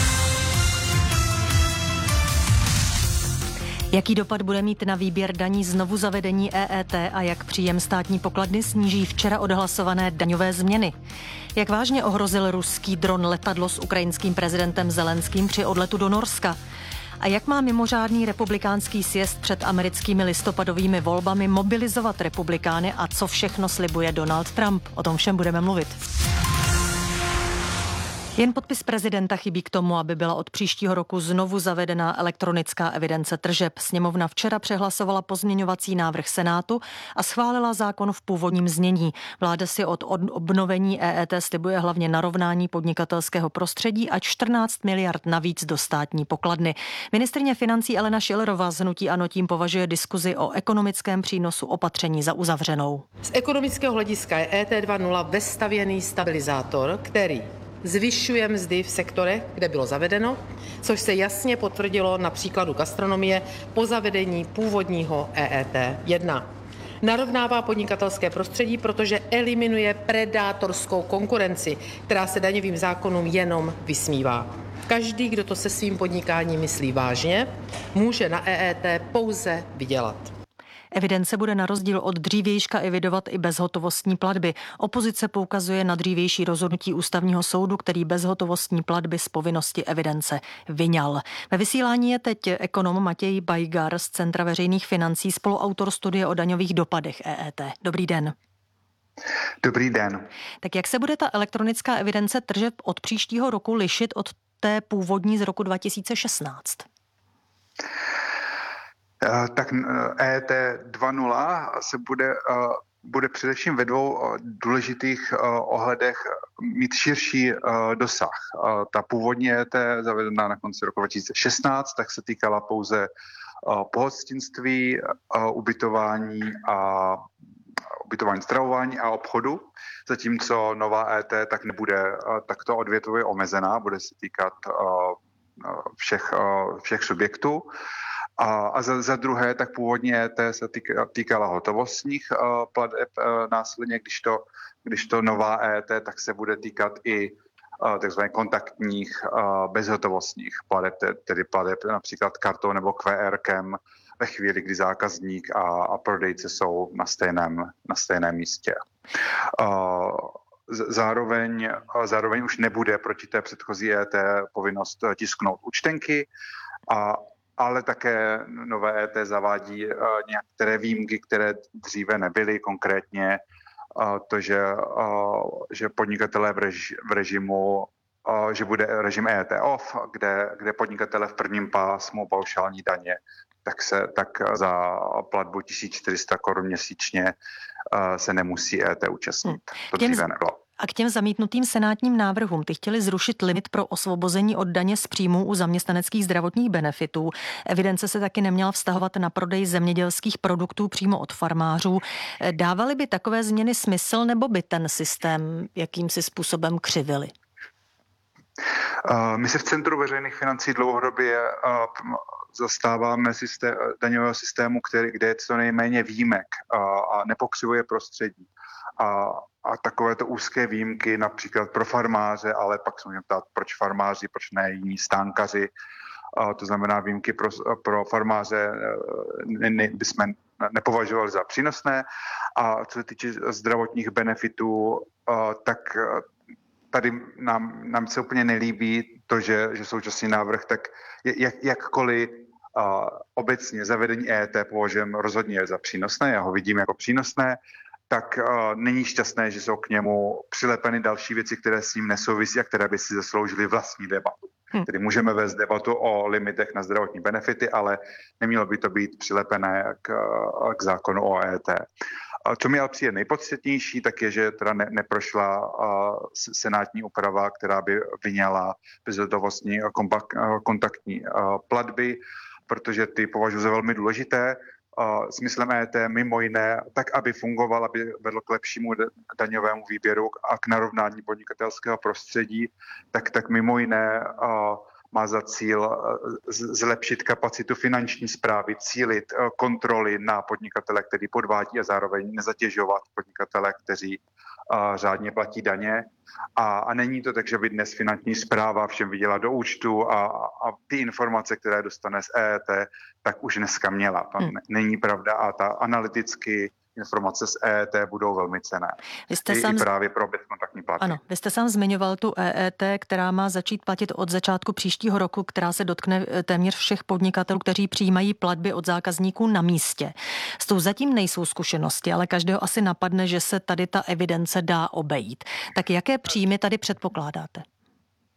Jaký dopad bude mít na výběr daní znovu zavedení E E T a jak příjem státní pokladny sníží včera odhlasované daňové změny? Jak vážně ohrozil ruský dron letadlo s ukrajinským prezidentem Zelenským při odletu do Norska? A jak má mimořádný republikánský sjezd před americkými listopadovými volbami mobilizovat republikány a co všechno slibuje Donald Trump? O tom všem budeme mluvit. Jen podpis prezidenta chybí k tomu, aby byla od příštího roku znovu zavedena elektronická evidence tržeb. Sněmovna včera přehlasovala pozměňovací návrh Senátu a schválila zákon v původním znění. Vláda si od obnovení E E T slibuje hlavně narovnání podnikatelského prostředí a čtrnáct miliard navíc do státní pokladny. Ministryně financí Alena Schillerová z hnutí ANO tím považuje diskuzi o ekonomickém přínosu opatření za uzavřenou. Z ekonomického hlediska je E T dva tečka nula vestavěný stabilizátor, který zvyšuje mzdy v sektorech, kde bylo zavedeno, což se jasně potvrdilo na příkladu gastronomie po zavedení původního E E T jedna. Narovnává podnikatelské prostředí, protože eliminuje predátorskou konkurenci, která se daňovým zákonům jenom vysmívá. Každý, kdo to se svým podnikáním myslí vážně, může na E E T pouze vydělat. Evidence bude na rozdíl od dřívějška evidovat i bezhotovostní platby. Opozice poukazuje na dřívější rozhodnutí ústavního soudu, který bezhotovostní platby z povinnosti evidence vyňal. Ve vysílání je teď ekonom Matěj Bajgar z Centra veřejných financí, spoluautor studie o daňových dopadech E E T. Dobrý den. Dobrý den. Tak jak se bude ta elektronická evidence tržeb od příštího roku lišit od té původní z roku dva tisíce šestnáct? Tak E E T dva tečka nula se bude, bude především ve dvou důležitých ohledech mít širší dosah. Ta původní E E T, zavedená na konci roku dva tisíce šestnáct, tak se týkala pouze pohostinství, ubytování a ubytování, stravování a obchodu, zatímco nová E E T tak nebude takto odvětvově omezená, bude se týkat všech, všech subjektů. A, a za, za druhé, tak původně E E T se týka, týkala hotovostních uh, plateb uh, následně, když to, když to nová E E T, tak se bude týkat i uh, takzvaných kontaktních uh, bezhotovostních plateb, tedy plateb například kartou nebo Q R kem ve chvíli, kdy zákazník a, a prodejce jsou na stejném, na stejném místě. Uh, zároveň, zároveň už nebude proti té předchozí E E T povinnost tisknout účtenky, a ale také nové E E T zavádí uh, některé výjimky, které dříve nebyly, konkrétně uh, to, že, uh, že podnikatelé v, reži, v režimu, uh, že bude režim E E T off, kde, kde podnikatelé v prvním pásmu paušální daně, tak, se, tak za platbu tisíc čtyři sta korun měsíčně uh, se nemusí E E T účastnit. To dříve nebylo. A k těm zamítnutým senátním návrhům, ty chtěli zrušit limit pro osvobození od daně z příjmů u zaměstnaneckých zdravotních benefitů. Evidence se taky neměla vztahovat na prodej zemědělských produktů přímo od farmářů. Dávaly by takové změny smysl, nebo by ten systém jakýmsi způsobem křivili? My se v Centru veřejných financí dlouhodobě zastáváme systém, daňového systému, který, kde je co nejméně výjimek a nepokřivuje prostředí. A, a takovéto úzké výjimky například pro farmáře, ale pak se můžeme ptát, proč farmáři, proč ne jiní stánkaři. A to znamená výjimky pro, pro farmáře ne, ne, bychom nepovažovali za přínosné. A co se týče zdravotních benefitů, tak tady nám, nám se úplně nelíbí to, že, že současný návrh, tak jak, jakkoliv a, obecně zavedení E E T považujeme rozhodně za přínosné, já ho vidím jako přínosné, tak uh, není šťastné, že jsou k němu přilepeny další věci, které s ním nesouvisí a které by si zasloužily vlastní debatu. Hmm. Tedy můžeme vést debatu o limitech na zdravotní benefity, ale nemělo by to být přilepené k, k zákonu o E E T. Co mi ale přijde nejpodstatnější, tak je, že teda ne, neprošla uh, senátní úprava, která by vyňala bezhotovostní uh, kontaktní uh, platby, protože ty považuji za velmi důležité. Uh, smyslem E E T mimo jiné, tak aby fungoval, aby vedl k lepšímu daňovému výběru a k narovnání podnikatelského prostředí, tak, tak mimo jiné uh, má za cíl uh, zlepšit kapacitu finanční správy, cílit uh, kontroly na podnikatele, který podvádí, a zároveň nezatěžovat podnikatele, kteří uh, řádně platí daně. A, a není to tak, že by dnes finanční správa všem viděla do účtu a, a ty informace, které dostane z E E T, tak už dneska měla. To hmm. není pravda a ta analyticky informace z E E T budou velmi cenné. Vy jste I, sám... I právě pro bezkontaktní platby. Ano, vy jste sám zmiňoval tu E E T, která má začít platit od začátku příštího roku, která se dotkne téměř všech podnikatelů, kteří přijímají platby od zákazníků na místě. S tou zatím nejsou zkušenosti, ale každého asi napadne, že se tady ta evidence dá obejít. Tak jaké příjmy tady předpokládáte?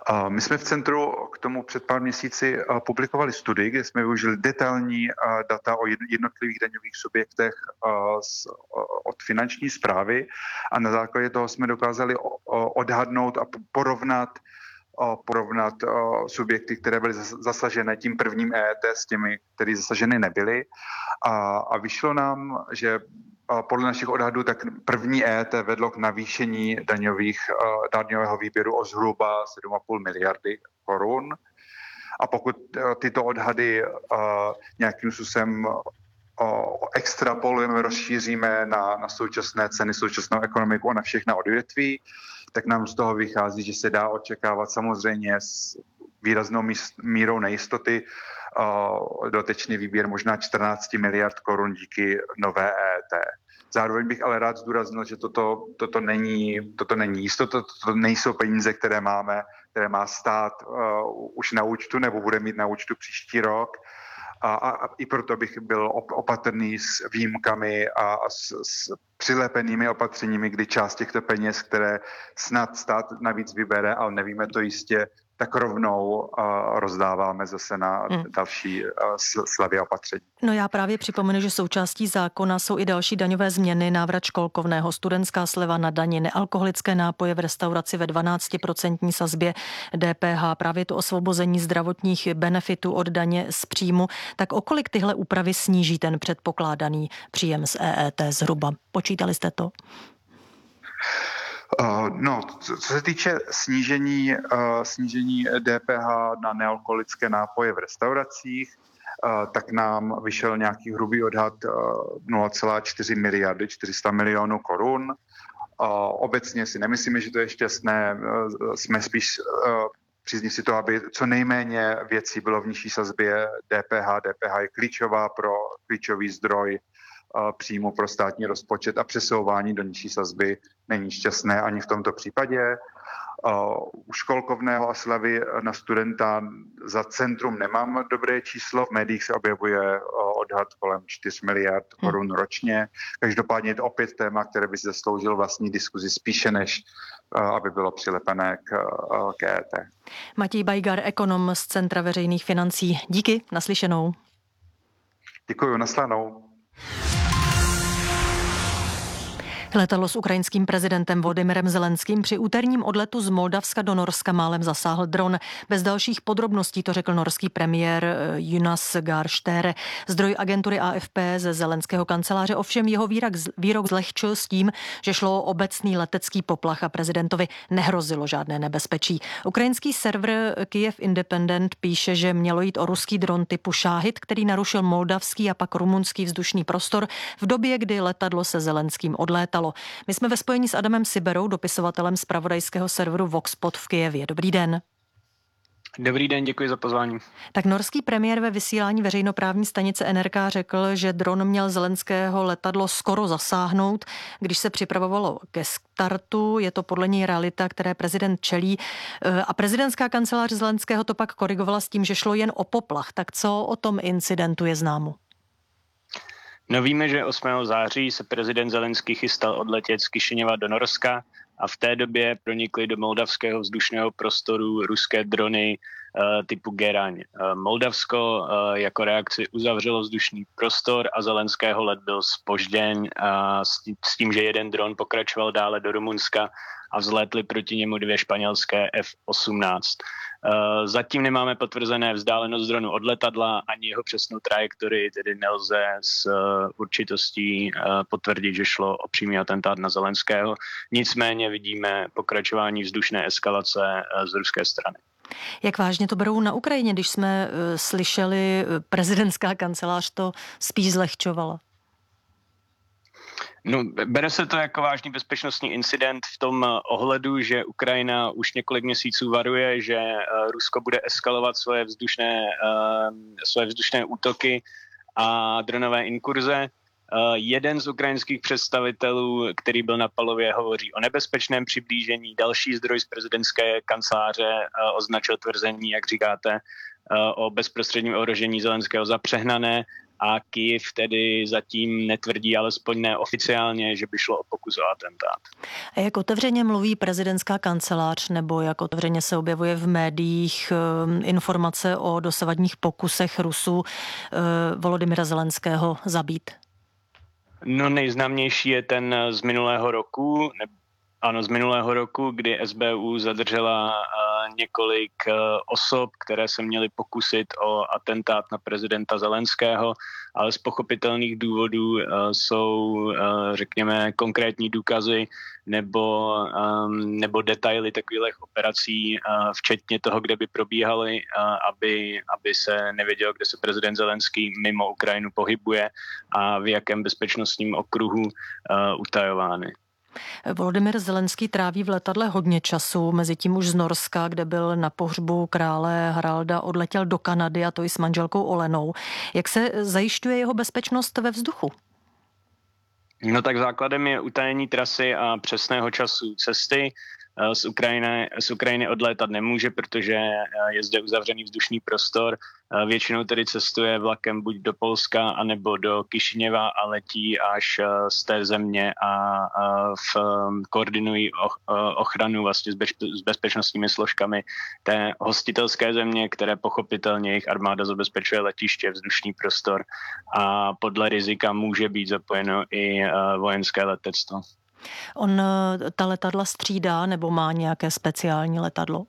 My jsme v centru k tomu před pár měsíci publikovali studii, kde jsme využili detailní data o jednotlivých daňových subjektech od finanční správy a na základě toho jsme dokázali odhadnout a porovnat porovnat subjekty, které byly zasažené tím prvním E E T s těmi, které zasaženy nebyly. A, a vyšlo nám, že podle našich odhadů tak první E E T vedlo k navýšení daňových, daňového výběru o zhruba sedm a půl miliardy korun. A pokud tyto odhady nějakým způsobem extrapolujeme, rozšíříme na, na současné ceny, současnou ekonomiku a na všechna odvětví, tak nám z toho vychází, že se dá očekávat samozřejmě s výraznou mírou nejistoty dotečný výběr možná čtrnáct miliard korun díky nové E E T. Zároveň bych ale rád zdůraznil, že toto, toto, není, toto není jistota, toto nejsou peníze, které máme, které má stát uh, už na účtu nebo bude mít na účtu příští rok. A, a, a i proto bych byl opatrný s výjimkami a, a s, s přilepenými opatřeními, kdy část těchto peněz, které snad stát navíc vybere, ale nevíme to jistě, tak rovnou uh, rozdáváme zase na hmm. další uh, slabě opatření. No já právě připomenu, že součástí zákona jsou i další daňové změny, návrat školkovného, studentská sleva na dani, nealkoholické nápoje v restauraci ve dvanáctiprocentní sazbě D P H, právě to osvobození zdravotních benefitů od daně z příjmu. Tak o kolik tyhle úpravy sníží ten předpokládaný příjem z E E T zhruba? Počítali jste to? Uh, no, co, co se týče snížení, uh, snížení D P H na nealkoholické nápoje v restauracích, uh, tak nám vyšel nějaký hrubý odhad uh, nula celá čtyři miliardy, čtyři sta milionů korun. Uh, obecně si nemyslíme, že to je šťastné, uh, jsme spíš uh, příznivci toho, aby co nejméně věcí bylo v nižší sazbě D P H. D P H je klíčová pro klíčový zdroj příjmu pro státní rozpočet a přesouvání do nižší sazby není šťastné ani v tomto případě. U školkovného a slevy na studenta za centrum nemám dobré číslo, v médiích se objevuje odhad kolem čtyři miliard korun ročně. Každopádně je to opět téma, které by si zasloužilo vlastní diskuzi spíše, než aby bylo přilepené k, k E E T. Matěj Bajgar, ekonom z Centra veřejných financí. Díky, naslyšenou. Děkuji, naslyšenou. Letadlo s ukrajinským prezidentem Volodymyrem Zelenským při úterním odletu z Moldavska do Norska málem zasáhl dron. Bez dalších podrobností to řekl norský premiér Jonas Gahr Støre. Zdroj agentury A F P ze zelenského kanceláře ovšem jeho výrok, výrok zlehčil s tím, že šlo o obecný letecký poplach a prezidentovi nehrozilo žádné nebezpečí. Ukrajinský server Kyiv Independent píše, že mělo jít o ruský dron typu Šáhid, který narušil moldavský a pak rumunský vzdušný prostor v době, kdy letadlo se Zelenským odlétalo. My jsme ve spojení s Adamem Siberou, dopisovatelem zpravodajského serveru Voxpot v Kyjevě. Dobrý den. Dobrý den, děkuji za pozvání. Tak norský premiér ve vysílání veřejnoprávní stanice N R K řekl, že dron měl Zelenského letadlo skoro zasáhnout, když se připravovalo ke startu. Je to podle něj realita, které prezident čelí. A prezidentská kancelář Zelenského to pak korigovala s tím, že šlo jen o poplach. Tak co o tom incidentu je známo? No víme, že osmého září se prezident Zelenský chystal odletět z Kišiněva do Norska a v té době pronikly do moldavského vzdušného prostoru ruské drony uh, typu Geraň. Uh, Moldavsko uh, jako reakci uzavřelo vzdušný prostor a Zelenského let byl zpožděn uh, s, tí, s tím, že jeden dron pokračoval dále do Rumunska a vzlétly proti němu dvě španělské F osmnáct. Zatím nemáme potvrzené vzdálenost dronu od letadla ani jeho přesnou trajektorii, tedy nelze s určitostí potvrdit, že šlo o přímý atentát na Zelenského. Nicméně vidíme pokračování vzdušné eskalace z ruské strany. Jak vážně to berou na Ukrajině, když jsme slyšeli, prezidentská kancelář to spíš zlehčovala? No, bere se to jako vážný bezpečnostní incident v tom ohledu, že Ukrajina už několik měsíců varuje, že Rusko bude eskalovat svoje vzdušné, svoje vzdušné útoky a dronové inkurze. Jeden z ukrajinských představitelů, který byl na Palově, hovoří o nebezpečném přiblížení. Další zdroj z prezidentské kanceláře označil tvrzení, jak říkáte, o bezprostředním ohrožení Zelenského za přehnané a Kyjev tedy zatím netvrdí, alespoň neoficiálně, že by šlo o pokus o atentát. A jak otevřeně mluví prezidentská kancelář, nebo jak otevřeně se objevuje v médiích informace o dosavadních pokusech Rusů Volodymyra Zelenského zabít? No nejznámější je ten z minulého roku, ne, ano, z minulého roku, kdy S B U zadržela uh, několik uh, osob, které se měly pokusit o atentát na prezidenta Zelenského, ale z pochopitelných důvodů uh, jsou, uh, řekněme, konkrétní důkazy nebo, um, nebo detaily takových operací, uh, včetně toho, kde by probíhaly, uh, aby, aby se nevědělo, kde se prezident Zelenský mimo Ukrajinu pohybuje a v jakém bezpečnostním okruhu uh, utajovány. Volodymyr Zelenský tráví v letadle hodně času, mezitím už z Norska, kde byl na pohřbu krále Haralda, odletěl do Kanady, a to i s manželkou Olenou. Jak se zajišťuje jeho bezpečnost ve vzduchu? No tak základem je utajení trasy a přesného času cesty. Z Ukrajiny, z Ukrajiny odlétat nemůže, protože je zde uzavřený vzdušný prostor. Většinou tedy cestuje vlakem buď do Polska, anebo do Kišiněva a letí až z té země a v, koordinují ochranu vlastně s bezpečnostními složkami té hostitelské země, které pochopitelně jejich armáda zabezpečuje letiště, vzdušný prostor a podle rizika může být zapojeno i vojenské letectvo. On ta letadla střídá nebo má nějaké speciální letadlo?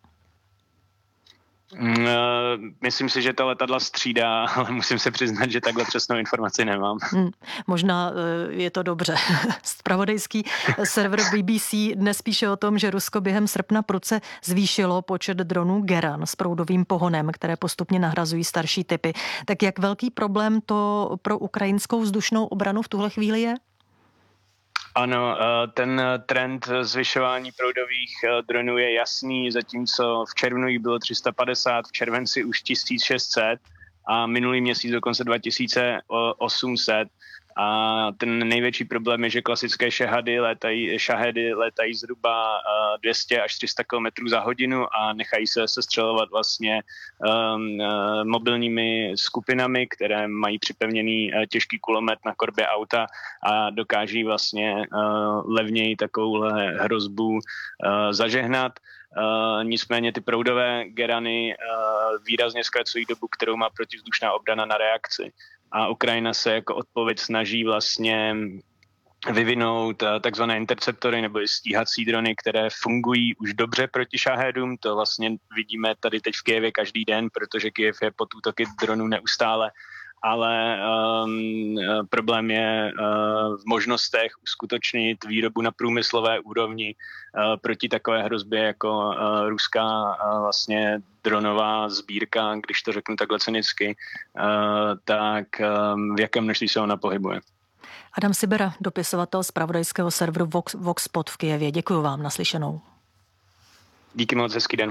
Myslím si, že ta letadla střídá, ale musím se přiznat, že takhle přesnou informaci nemám. Hmm, možná je to dobře. Zpravodajský server B B C dnes píše o tom, že Rusko během srpna prudce zvýšilo počet dronů Geran s proudovým pohonem, které postupně nahrazují starší typy. Tak jak velký problém to pro ukrajinskou vzdušnou obranu v tuhle chvíli je? Ano, ten trend zvyšování proudových dronů je jasný, zatímco v červnu jich bylo tři sta padesát, v červenci už tisíc šest set a minulý měsíc dokonce dva tisíce osm set. A ten největší problém je, že klasické šahedy létají, šahedy létají zhruba dvě stě až tři sta kilometrů za hodinu a nechají se sestřelovat vlastně um, mobilními skupinami, které mají připevněný uh, těžký kulomet na korbě auta a dokáží vlastně uh, levněji takovouhle hrozbu uh, zažehnat. Uh, nicméně ty proudové gerany uh, výrazně zkracují dobu, kterou má protivzdušná obrana na reakci. A Ukrajina se jako odpověď snaží vlastně vyvinout takzvané interceptory nebo stíhací drony, které fungují už dobře proti šahedům. To vlastně vidíme tady teď v Kyjevě každý den, protože Kyjev je pod útoky dronů neustále. Ale um, problém je uh, v možnostech uskutečnit výrobu na průmyslové úrovni uh, proti takové hrozbě jako uh, ruská uh, vlastně dronová sbírka, když to řeknu takhle cynicky, uh, tak um, v jakém množství se ona pohybuje. Adam Sibera, dopisovatel zpravodajského serveru Vox, Voxpot v Kyjevě. Děkuji vám, naslyšenou. Díky moc, hezký den.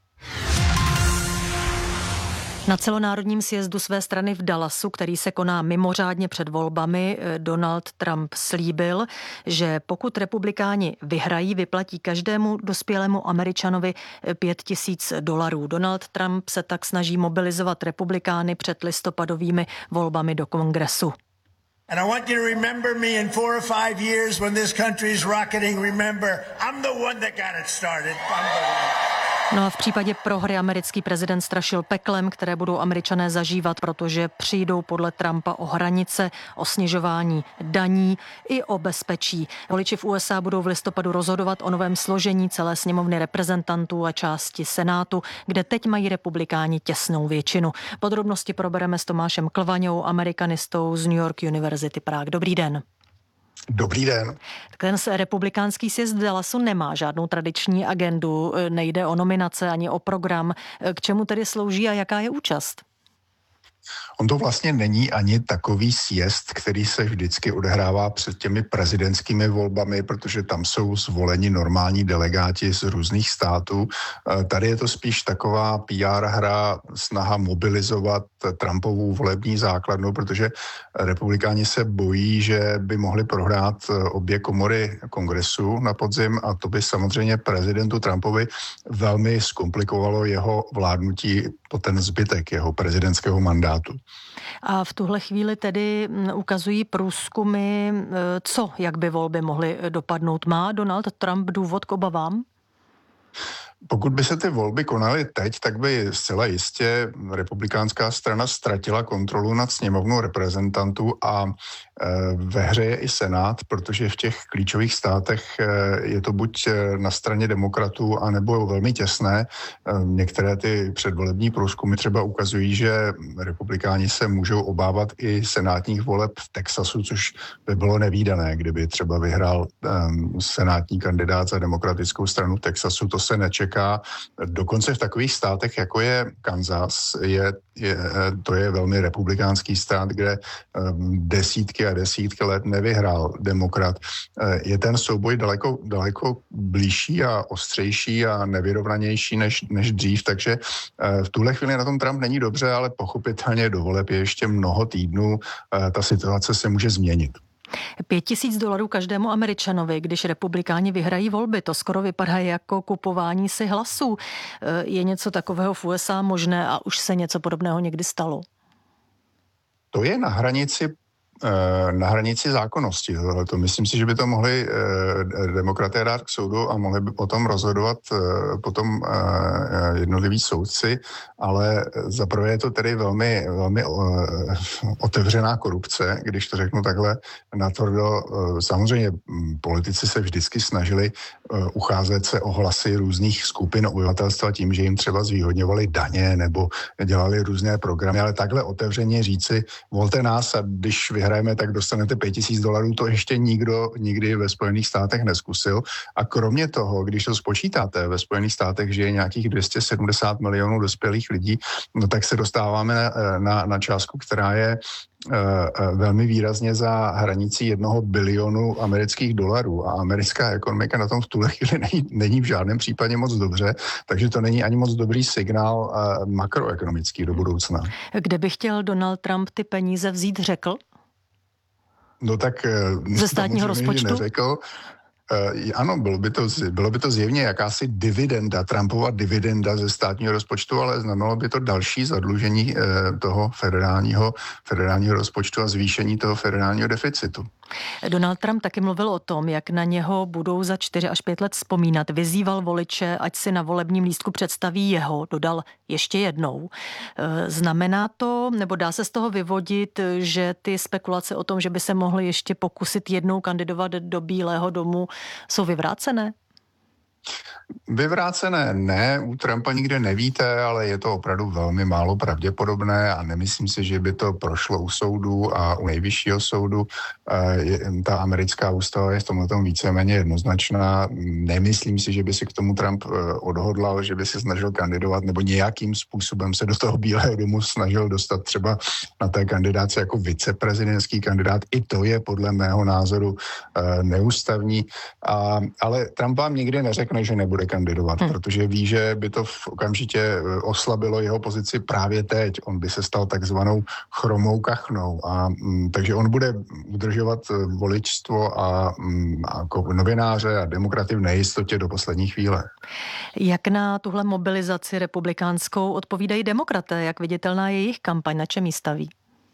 Na celonárodním sjezdu své strany v Dallasu, který se koná mimořádně před volbami, Donald Trump slíbil, že pokud republikáni vyhrají, vyplatí každému dospělému Američanovi pět tisíc dolarů. Donald Trump se tak snaží mobilizovat republikány před listopadovými volbami do Kongresu. And I want you to remember me in four or five years when this country is rocketing. Remember, I'm the one that got it started. I'm the one. No a v případě prohry americký prezident strašil peklem, které budou Američané zažívat, protože přijdou podle Trumpa o hranice, o snižování daní i o bezpečí. Voliči v U S A budou v listopadu rozhodovat o novém složení celé sněmovny reprezentantů a části Senátu, kde teď mají republikáni těsnou většinu. Podrobnosti probereme s Tomášem Klvaňou, amerikanistou z New York University Prague. Dobrý den. Dobrý den. Ten republikánský sjezd v Dallasu nemá žádnou tradiční agendu, nejde o nominace ani o program. K čemu tedy slouží a jaká je účast? On to vlastně není ani takový sjezd, který se vždycky odehrává před těmi prezidentskými volbami, protože tam jsou zvoleni normální delegáti z různých států. Tady je to spíš taková P R hra, snaha mobilizovat Trumpovu volební základnu, protože republikáni se bojí, že by mohli prohrát obě komory kongresu na podzim a to by samozřejmě prezidentu Trumpovi velmi zkomplikovalo jeho vládnutí po ten zbytek jeho prezidentského mandátu. státu. A v tuhle chvíli tedy ukazují průzkumy, co, jak by volby mohly dopadnout. Má Donald Trump důvod k obavám? Pokud by se ty volby konaly teď, tak by zcela jistě republikánská strana ztratila kontrolu nad sněmovnou reprezentantů a e, ve hře je i Senát, protože v těch klíčových státech e, je to buď na straně demokratů, anebo velmi těsné. E, některé ty předvolební průzkumy třeba ukazují, že republikáni se můžou obávat i senátních voleb v Texasu, což by bylo nevídané, kdyby třeba vyhrál e, senátní kandidát za demokratickou stranu Texasu. To se nečeká. Dokonce v takových státech, jako je Kansas, je, je, to je velmi republikánský stát, kde um, desítky a desítky let nevyhrál demokrat. Je ten souboj daleko, daleko blížší a ostřejší a nevyrovnanější než, než dřív, takže uh, v tuhle chvíli na tom Trump není dobře, ale pochopitelně do voleb je ještě mnoho týdnů. Uh, ta situace se může změnit. Pět tisíc dolarů každému Američanovi, když republikáni vyhrají volby, to skoro vypadá jako kupování si hlasů. Je něco takového v U S A možné a už se něco podobného někdy stalo? To je na hranici na hranici zákonnosti. To myslím si, že by to mohli demokraté dát k soudu a mohli by potom rozhodovat potom jednotliví soudci, ale zaprvé je to tedy velmi, velmi otevřená korupce, když to řeknu takhle natvrdo. Samozřejmě politici se vždycky snažili ucházet se o hlasy různých skupin obyvatelstva tím, že jim třeba zvýhodňovali daně nebo dělali různé programy, ale takhle otevřeně říci, volte nás a když vyhrajeme, tak dostanete pět tisíc dolarů, to ještě nikdo nikdy ve Spojených státech neskusil. A kromě toho, když to spočítáte, ve Spojených státech žije nějakých dvě stě sedmdesát milionů dospělých lidí, no tak se dostáváme na, na, na částku, která je velmi výrazně za hranicí jednoho bilionu amerických dolarů a americká ekonomika na tom v tuhle chvíli není, není v žádném případě moc dobře, takže to není ani moc dobrý signál makroekonomický do budoucna. Kde by chtěl Donald Trump ty peníze vzít, řekl? No tak ze státního rozpočtu? Neřekl. Uh, ano, bylo by, to, bylo by to zjevně jakási dividenda, Trumpova dividenda ze státního rozpočtu, ale znamenalo by to další zadlužení uh, toho federálního, federálního rozpočtu a zvýšení toho federálního deficitu. Donald Trump taky mluvil o tom, jak na něho budou za čtyři až pět let vzpomínat. Vyzýval voliče, ať si na volebním lístku představí jeho, dodal ještě jednou. Znamená to, nebo dá se z toho vyvodit, že ty spekulace o tom, že by se mohli ještě pokusit jednou kandidovat do Bílého domu, jsou vyvrácené? Vyvrácené ne, u Trumpa nikde nevíte, ale je to opravdu velmi málo pravděpodobné a nemyslím si, že by to prošlo u soudu a u nejvyššího soudu. Ta americká ústava je v tomhletom víceméně jednoznačná. Nemyslím si, že by si k tomu Trump odhodlal, že by se snažil kandidovat nebo nějakým způsobem se do toho Bílého domu snažil dostat třeba na té kandidáce jako viceprezidentský kandidát. I to je podle mého názoru neústavní. A, ale Trump vám nikdy neřekne, že nebude kandidovat, hmm. protože ví, že by to okamžitě oslabilo jeho pozici právě teď. On by se stal takzvanou chromou kachnou. A, m, takže on bude udržovat voličstvo a, m, a jako novináře a demokraty v nejistotě do poslední chvíle. Jak na tuhle mobilizaci republikánskou odpovídají demokraté? Jak viditelná je jejich kampaň? Na čem jí staví?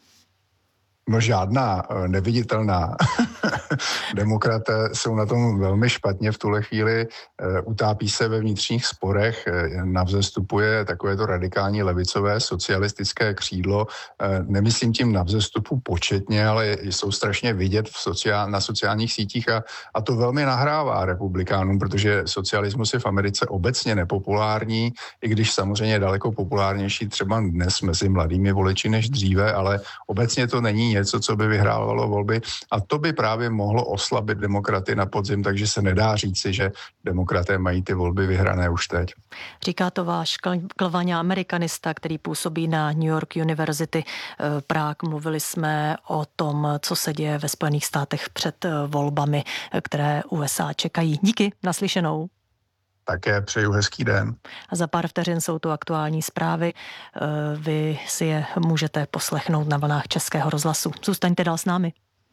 No žádná, neviditelná. Demokraté jsou na tom velmi špatně v tuhle chvíli, utápí se ve vnitřních sporech, na vzestupu je takovéto radikální levicové socialistické křídlo. Nemyslím tím na vzestupu početně, ale jsou strašně vidět v sociál, na sociálních sítích a, a to velmi nahrává republikánům, protože socialismus je v Americe obecně nepopulární, i když samozřejmě daleko populárnější třeba dnes mezi mladými voliči než dříve, ale obecně to není něco, co by vyhrávalo volby a to by právě mohlo oslabit demokraty na podzim, takže se nedá říci, že demokraté mají ty volby vyhrané už teď. Říká to váš Klvaňa amerikanista, který působí na New York University Prague. Mluvili jsme o tom, co se děje ve Spojených státech před volbami, které U S A čekají. Díky, naslyšenou. Také přeju hezký den. A za pár vteřin jsou tu aktuální zprávy. Vy si je můžete poslechnout na vlnách Českého rozhlasu. Zůstaňte dál s námi.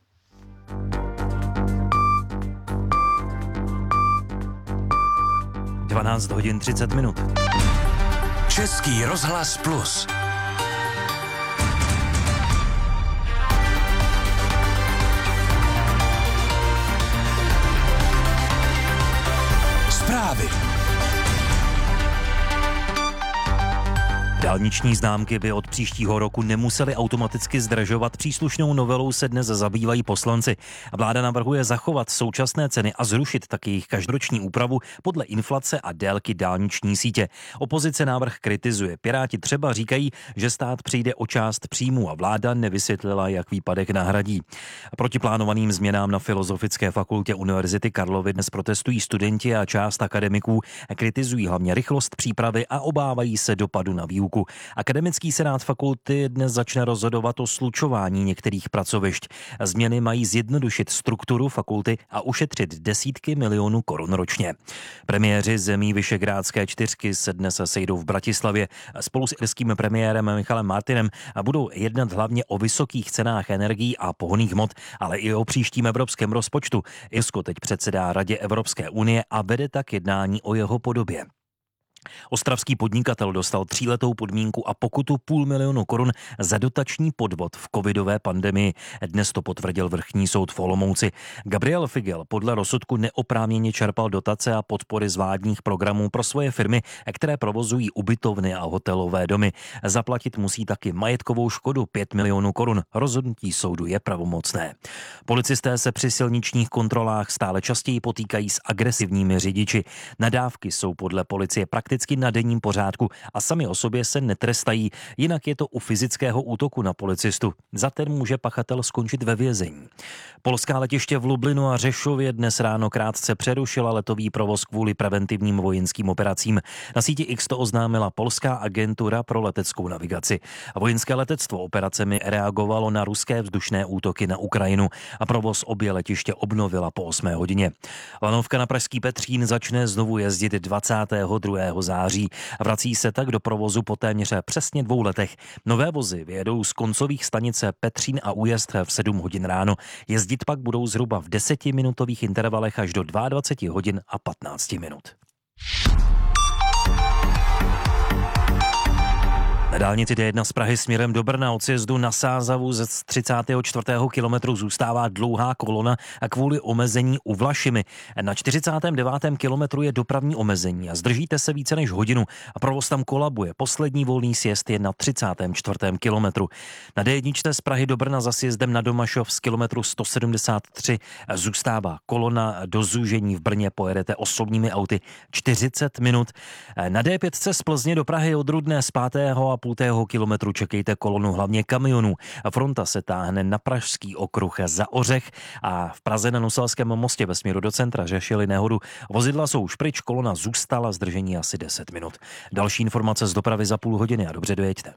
dvanáct hodin třicet minut. Český rozhlas plus. Dálniční známky by od příštího roku nemusely automaticky zdražovat. Příslušnou novelou se dnes zabývají poslanci. Vláda navrhuje zachovat současné ceny a zrušit taky jejich každoroční úpravu podle inflace a délky dálniční sítě. Opozice návrh kritizuje. Piráti třeba říkají, že stát přijde o část příjmů a vláda nevysvětlila, jak výpadek nahradí. Proti plánovaným změnám na Filozofické fakultě Univerzity Karlovy dnes protestují studenti a část akademiků. Kritizují hlavně rychlost přípravy a obávají se dopadu na výuku. Akademický senát fakulty dnes začne rozhodovat o slučování některých pracovišť. Změny mají zjednodušit strukturu fakulty a ušetřit desítky milionů korun ročně. Premiéři zemí Visegrádské čtyřky se dnes sejdou v Bratislavě. Spolu s irským premiérem Michalem Martinem budou jednat hlavně o vysokých cenách energií a pohonných hmot, ale i o příštím evropském rozpočtu. Irsko teď předsedá Radě Evropské unie a vede tak jednání o jeho podobě. Ostravský podnikatel dostal tříletou podmínku a pokutu půl milionu korun za dotační podvod v covidové pandemii. Dnes to potvrdil vrchní soud v Olomouci. Gabriel Figel podle rozsudku neoprávněně čerpal dotace a podpory z vládních programů pro svoje firmy, které provozují ubytovny a hotelové domy. Zaplatit musí taky majetkovou škodu pět milionů korun. Rozhodnutí soudu je pravomocné. Policisté se při silničních kontrolách stále častěji potýkají s agresivními řidiči. Nadávky jsou podle policie prakticky na denním pořádku a sami o sobě se netrestají, jinak je to u fyzického útoku na policistu. Za ten může pachatel skončit ve vězení. Polská letiště v Lublinu a Řešově dnes ráno krátce přerušila letový provoz kvůli preventivním vojenským operacím. Na síti X to oznámila polská agentura pro leteckou navigaci. Vojenské letectvo operacemi reagovalo na ruské vzdušné útoky na Ukrajinu a provoz obě letiště obnovila po osmé hodině. Lanovka na pražský Petřín začne znovu jezdit dvacátého druhého září. Vrací se tak do provozu po téměř přesně dvou letech. Nové vozy vyjedou z koncových stanice Petřín a Újezd v sedm hodin ráno. Jezdit pak budou zhruba v desetiminutových intervalech až do dvacet dva hodin a patnáct minut. Na dálnici D jedna z Prahy směrem do Brna od sjezdu na Sázavu ze třicátého čtvrtého kilometru zůstává dlouhá kolona a kvůli omezení u Vlašimi. Na čtyřicátém devátém kilometru je dopravní omezení a zdržíte se více než hodinu a provoz tam kolabuje. Poslední volný sjezd je na třicátém čtvrtém kilometru. Na D jedna z Prahy do Brna za sjezdem na Domašov z kilometru sto sedmdesát tři zůstává kolona. Do zúžení v Brně pojedete osobními auty čtyřicet minut. Na D pět z Plzně do Prahy od Rudné z pátého a půltého kilometru čekejte kolonu hlavně kamionů. Fronta se táhne na pražský okruh za Ořech a v Praze na Noselském mostě ve směru do centra řešili nehodu. Vozidla jsou už pryč, kolona zůstala, zdržení asi deset minut. Další informace z dopravy za půl hodiny a dobře dojeďte.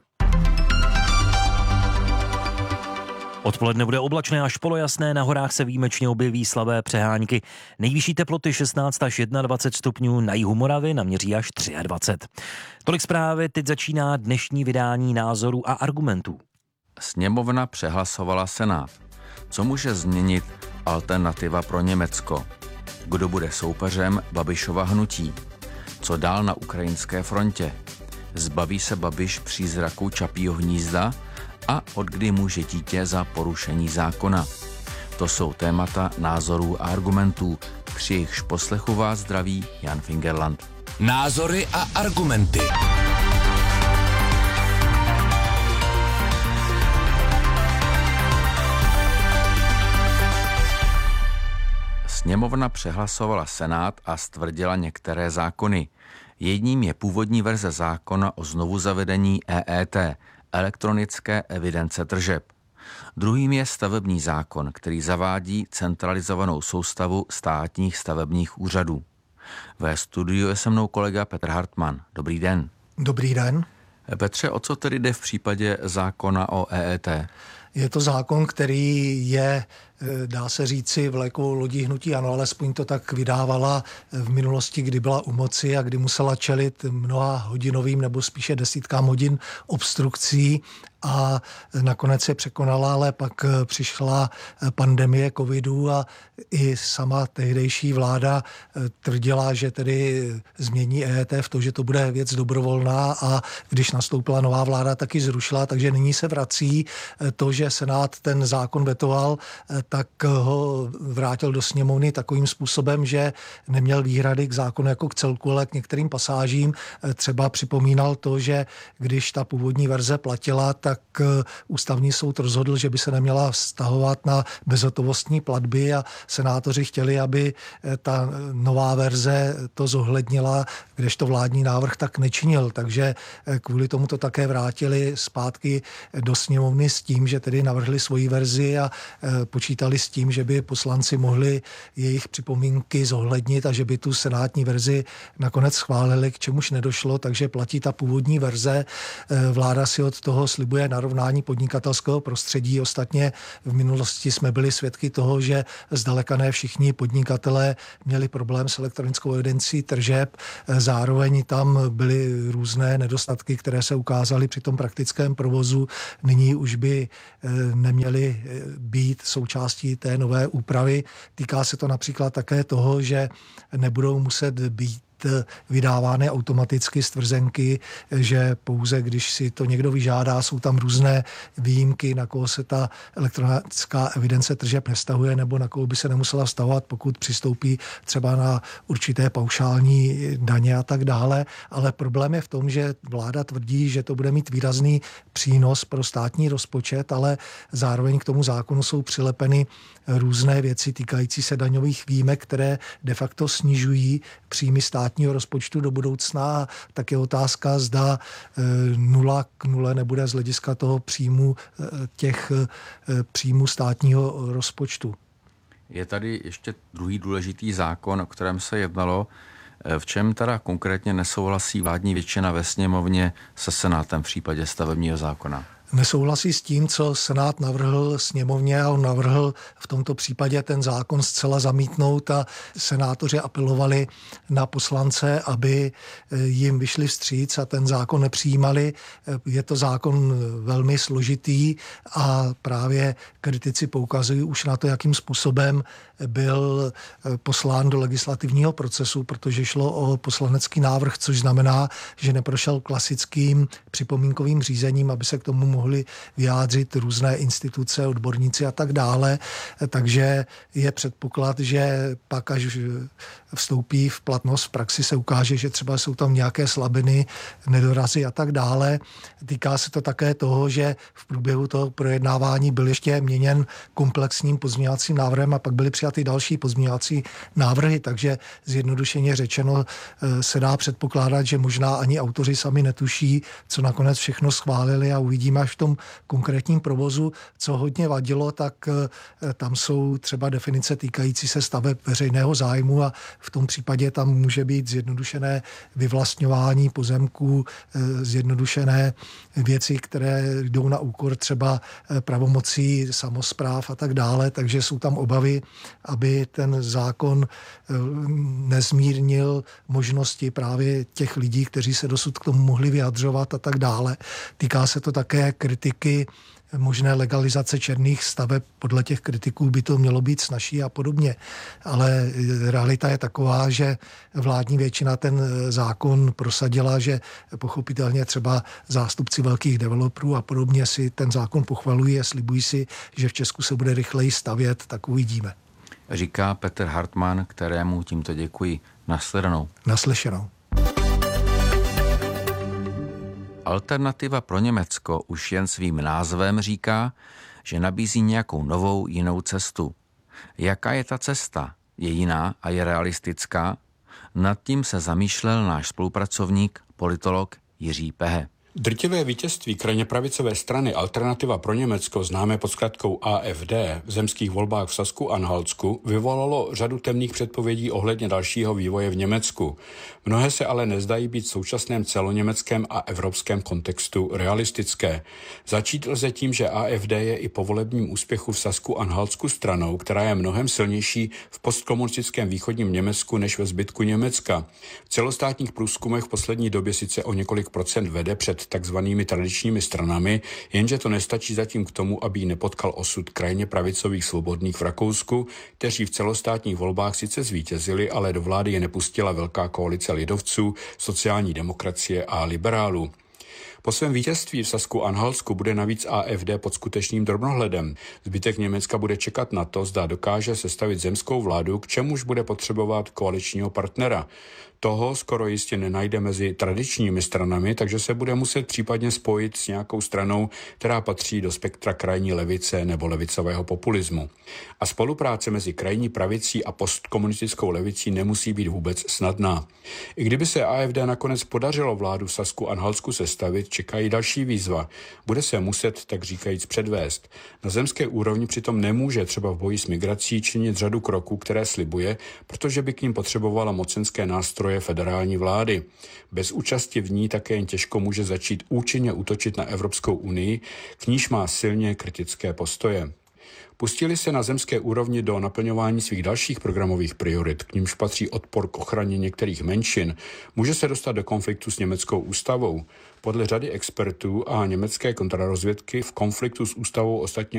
Odpoledne bude oblačné až polojasné, na horách se výjimečně objeví slabé přehánky. Nejvyšší teploty šestnáct až dvacet jedna stupňů, na jihu Moravy naměří až dvacet tři. Tolik zprávy, teď začíná dnešní vydání názorů a argumentů. Sněmovna přehlasovala Senát. Co může změnit alternativa pro Německo? Kdo bude soupeřem Babišova hnutí? Co dál na ukrajinské frontě? Zbaví se Babiš přízraku Čapího hnízda? A od kdy může dítě za porušení zákona? To jsou témata názorů a argumentů. Při jejichž poslechu vás zdraví Jan Fingerland. Názory a argumenty. Sněmovna přehlasovala Senát a stvrdila některé zákony. Jedním je původní verze zákona o znovuzavedení E E T, elektronické evidence tržeb. Druhým je stavební zákon, který zavádí centralizovanou soustavu státních stavebních úřadů. Ve studiu je se mnou kolega Petr Hartmann. Dobrý den. Dobrý den. Petře, o co tedy jde v případě zákona o E E T? Je to zákon, který je, dá se říci, vlekovou lodí hnutí ANO, alespoň to tak vydávala v minulosti, kdy byla u moci a kdy musela čelit mnoha hodinovým nebo spíše desítkám hodin obstrukcí a nakonec je překonala, ale pak přišla pandemie covidu a i sama tehdejší vláda tvrdila, že tedy změní E E T v to, že to bude věc dobrovolná a když nastoupila nová vláda, tak ji zrušila, takže nyní se vrací to, že Senát ten zákon vetoval, tak ho vrátil do sněmovny takovým způsobem, že neměl výhrady k zákonu jako k celku, ale k některým pasážím. Třeba připomínal to, že když ta původní verze platila, tak ústavní soud rozhodl, že by se neměla vztahovat na bezhotovostní platby a senátoři chtěli, aby ta nová verze to zohlednila, kdežto vládní návrh tak nečinil. Takže kvůli tomu to také vrátili zpátky do sněmovny s tím, že tedy navrhli svoji verzi a počítali s tím, že by poslanci mohli jejich připomínky zohlednit a že by tu senátní verzi nakonec schválili, k čemuž nedošlo, takže platí ta původní verze. Vláda si od toho slibuje narovnání podnikatelského prostředí. Ostatně v minulosti jsme byli svědky toho, že zdaleka ne všichni podnikatelé měli problém s elektronickou evidencí tržeb. Zároveň tam byly různé nedostatky, které se ukázaly při tom praktickém provozu. Nyní už by neměly být součástí té nové úpravy. Týká se to například také toho, že nebudou muset být vydávány automaticky stvrzenky, že pouze když si to někdo vyžádá, jsou tam různé výjimky, na koho se ta elektronická evidence tržeb nevztahuje nebo na koho by se nemusela vztahovat, pokud přistoupí třeba na určité paušální daně a tak dále. Ale problém je v tom, že vláda tvrdí, že to bude mít výrazný přínos pro státní rozpočet, ale zároveň k tomu zákonu jsou přilepeny různé věci týkající se daňových výjimek, které de facto snižují příjmy státního rozpočtu do budoucna. Tak je otázka, zda nula k nule nebude z hlediska toho příjmu těch příjmů státního rozpočtu. Je tady ještě druhý důležitý zákon, o kterém se jednalo. V čem teda konkrétně nesouhlasí vládní většina ve sněmovně se Senátem v případě stavebního zákona? Nesouhlasí s tím, co Senát navrhl sněmovně a on navrhl v tomto případě ten zákon zcela zamítnout a senátoři apelovali na poslance, aby jim vyšli vstříc a ten zákon nepřijímali. Je to zákon velmi složitý a právě kritici poukazují už na to, jakým způsobem byl poslán do legislativního procesu, protože šlo o poslanecký návrh, což znamená, že neprošel klasickým připomínkovým řízením, aby se k tomu mohli vyjádřit různé instituce, odborníci a tak dále. Takže je předpoklad, že pak, až vstoupí v platnost, v praxi se ukáže, že třeba jsou tam nějaké slabiny, nedorazy a tak dále. Týká se to také toho, že v průběhu toho projednávání byl ještě měněn komplexním pozměňovacím návrhem a pak byly přijaty další pozměňovací návrhy, takže zjednodušeně řečeno se dá předpokládat, že možná ani autoři sami netuší, co nakonec všechno schválili a uvidíme až v tom konkrétním provozu. Co hodně vadilo, tak tam jsou třeba definice týkající se staveb veřejného zájmu a v tom případě tam může být zjednodušené vyvlastňování pozemků, zjednodušené věci, které jdou na úkor třeba pravomocí samospráv a tak dále, takže jsou tam obavy, aby ten zákon nezmírnil možnosti právě těch lidí, kteří se dosud k tomu mohli vyjadřovat a tak dále. Týká se to také kritiky možné legalizace černých staveb. Podle těch kritiků by to mělo být snazší a podobně. Ale realita je taková, že vládní většina ten zákon prosadila, že pochopitelně třeba zástupci velkých developerů a podobně si ten zákon pochvalují a slibují si, že v Česku se bude rychleji stavět, tak uvidíme. Říká Petr Hartmann, kterému tímto děkuji. Naslyšenou. Naslyšenou. Alternativa pro Německo už jen svým názvem říká, že nabízí nějakou novou, jinou cestu. Jaká je ta cesta? Je jiná a je realistická? Nad tím se zamýšlel náš spolupracovník, politolog Jiří Pehe. Drtivé vítězství krajně pravicové strany Alternativa pro Německo, známé pod zkratkou A F D, v zemských volbách v Sasku-Anhaltsku vyvolalo řadu temných předpovědí ohledně dalšího vývoje v Německu. Mnohé se ale nezdají být v současném celoněmeckém a evropském kontextu realistické. Začít lze tím, že A F D je i po volebním úspěchu v Sasku-Anhaltsku stranou, která je mnohem silnější v postkomunistickém východním Německu než ve zbytku Německa. V celostátních průzkumech v poslední době sice o několik procent vede před před takzvanými tradičními stranami, jenže to nestačí zatím k tomu, aby ji nepotkal osud krajně pravicových svobodných v Rakousku, kteří v celostátních volbách sice zvítězili, ale do vlády je nepustila velká koalice lidovců, sociální demokracie a liberálů. Po svém vítězství v Sasku-Anhaltsku bude navíc A F D pod skutečným drobnohledem. Zbytek Německa bude čekat na to, zda dokáže sestavit zemskou vládu, k čemuž bude potřebovat koaličního partnera. Toho skoro jistě nenajde mezi tradičními stranami, takže se bude muset případně spojit s nějakou stranou, která patří do spektra krajní levice nebo levicového populismu. A spolupráce mezi krajní pravicí a postkomunistickou levicí nemusí být vůbec snadná. I kdyby se A F D nakonec podařilo vládu v Sasku-Anhaltsku sestavit, čekají další výzva. Bude se muset, tak říkajíc, předvést. Na zemské úrovni přitom nemůže třeba v boji s migrací činit řadu kroků, které slibuje, protože by k ním potřebovala mocenské nástroje federální vlády. Bez účasti v ní také jen těžko může začít účinně útočit na Evropskou unii, k níž má silně kritické postoje. Pustili se na zemské úrovni do naplňování svých dalších programových priorit, k nímž patří odpor k ochraně některých menšin, může se dostat do konfliktu s německou ústavou. Podle řady expertů a německé kontrarozvědky v konfliktu s ústavou ostatně